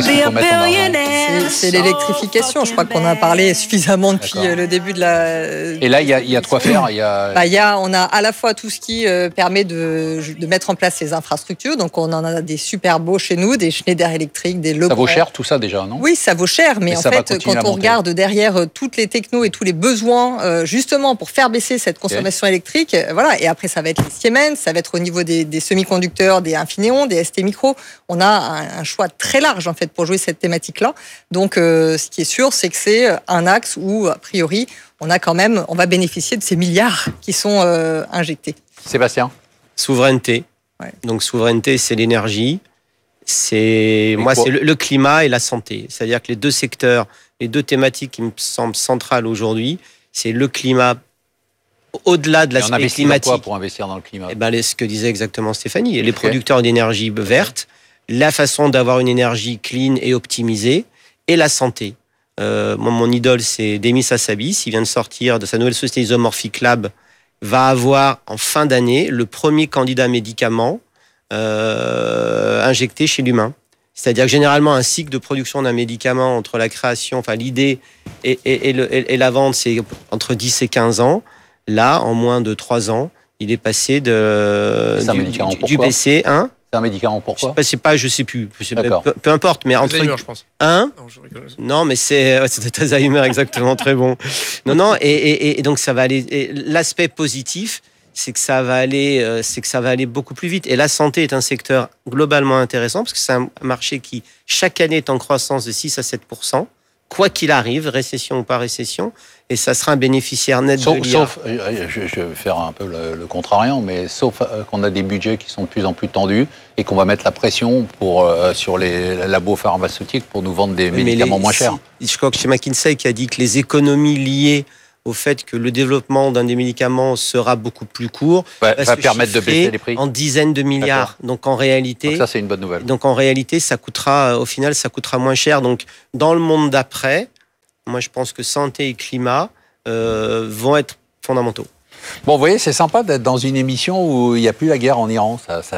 C'est, c'est l'électrification. Je crois qu'on a parlé suffisamment depuis D'accord. le début de la. Et là, il y a, y a de quoi faire. Il y a. Bah, y a, on a à la fois tout ce qui euh, permet de, de mettre en place ces infrastructures. Donc, on en a des super beaux chez nous, des Schneider Electric, des Legrand. Ça vaut cher tout ça déjà, non ? Oui, ça vaut cher, mais, mais en fait, quand on regarde derrière euh, toutes les technos et tous les besoins, euh, justement pour faire baisser cette consommation okay. électrique, euh, voilà. Et après, ça va être les Siemens, ça va être au niveau des, des semi-conducteurs, des Infineon, des S T Micro. On a un, un choix très large en fait pour jouer cette thématique-là. Donc, euh, ce qui est sûr, c'est que c'est un axe où, a priori, on a quand même, on va bénéficier de ces milliards qui sont euh, injectés. Sébastien ? Souveraineté. Ouais. Donc souveraineté, c'est l'énergie, c'est Et moi quoi c'est le, le climat et la santé. C'est-à-dire que les deux secteurs, les deux thématiques qui me semblent centrales aujourd'hui, c'est le climat. Au-delà de Et on l'aspect investit dans climatique. quoi pour investir dans le climat? Eh ben, les- ce que disait exactement Stéphanie, les Ok. producteurs d'énergie verte, la façon d'avoir une énergie clean et optimisée, et la santé. Euh, moi, mon idole, c'est Demis Hassabis. Il vient de sortir de sa nouvelle société Isomorphic Lab, va avoir en fin d'année le premier candidat médicament euh, injecté chez l'humain. C'est-à-dire que généralement, un cycle de production d'un médicament entre la création, enfin l'idée et, et, et, le, et, et la vente, c'est entre dix et quinze ans. Là, en moins de trois ans, il est passé de, C'est un du, médicament, du, du pourquoi B C un. C'est un médicament, pourquoi? Je sais pas, je sais plus. Je sais pas, D'accord. peu, peu importe, mais entre Alzheimer, je pense. un. Non, je rigole. Non, mais c'est ouais, c'est Alzheimer, exactement, très bon. Non, non, et, et, et donc ça va aller. et L'aspect positif, c'est que ça va aller, euh, c'est que ça va aller beaucoup plus vite. Et la santé est un secteur globalement intéressant parce que c'est un marché qui chaque année est en croissance de six à sept pour cent, quoi qu'il arrive, récession ou pas récession, et ça sera un bénéficiaire net Sauf, de l'I A. sauf euh, je, je vais faire un peu le, le contrariant, mais sauf euh, qu'on a des budgets qui sont de plus en plus tendus et qu'on va mettre la pression pour, euh, sur les labos pharmaceutiques pour nous vendre des Oui, mais médicaments les- moins chers. si- Je crois que c'est McKinsey qui a dit que les économies liées au fait que le développement d'un des médicaments sera beaucoup plus court Ouais, va se permettre de chiffrer baisser les prix. en dizaines de milliards. Donc en réalité, Donc ça, c'est une bonne nouvelle. donc en réalité, ça coûtera, au final, ça coûtera moins cher. Donc dans le monde d'après, moi je pense que santé et climat euh, vont être fondamentaux. Bon, vous voyez, c'est sympa d'être dans une émission où il n'y a plus la guerre en Iran. Ça, ça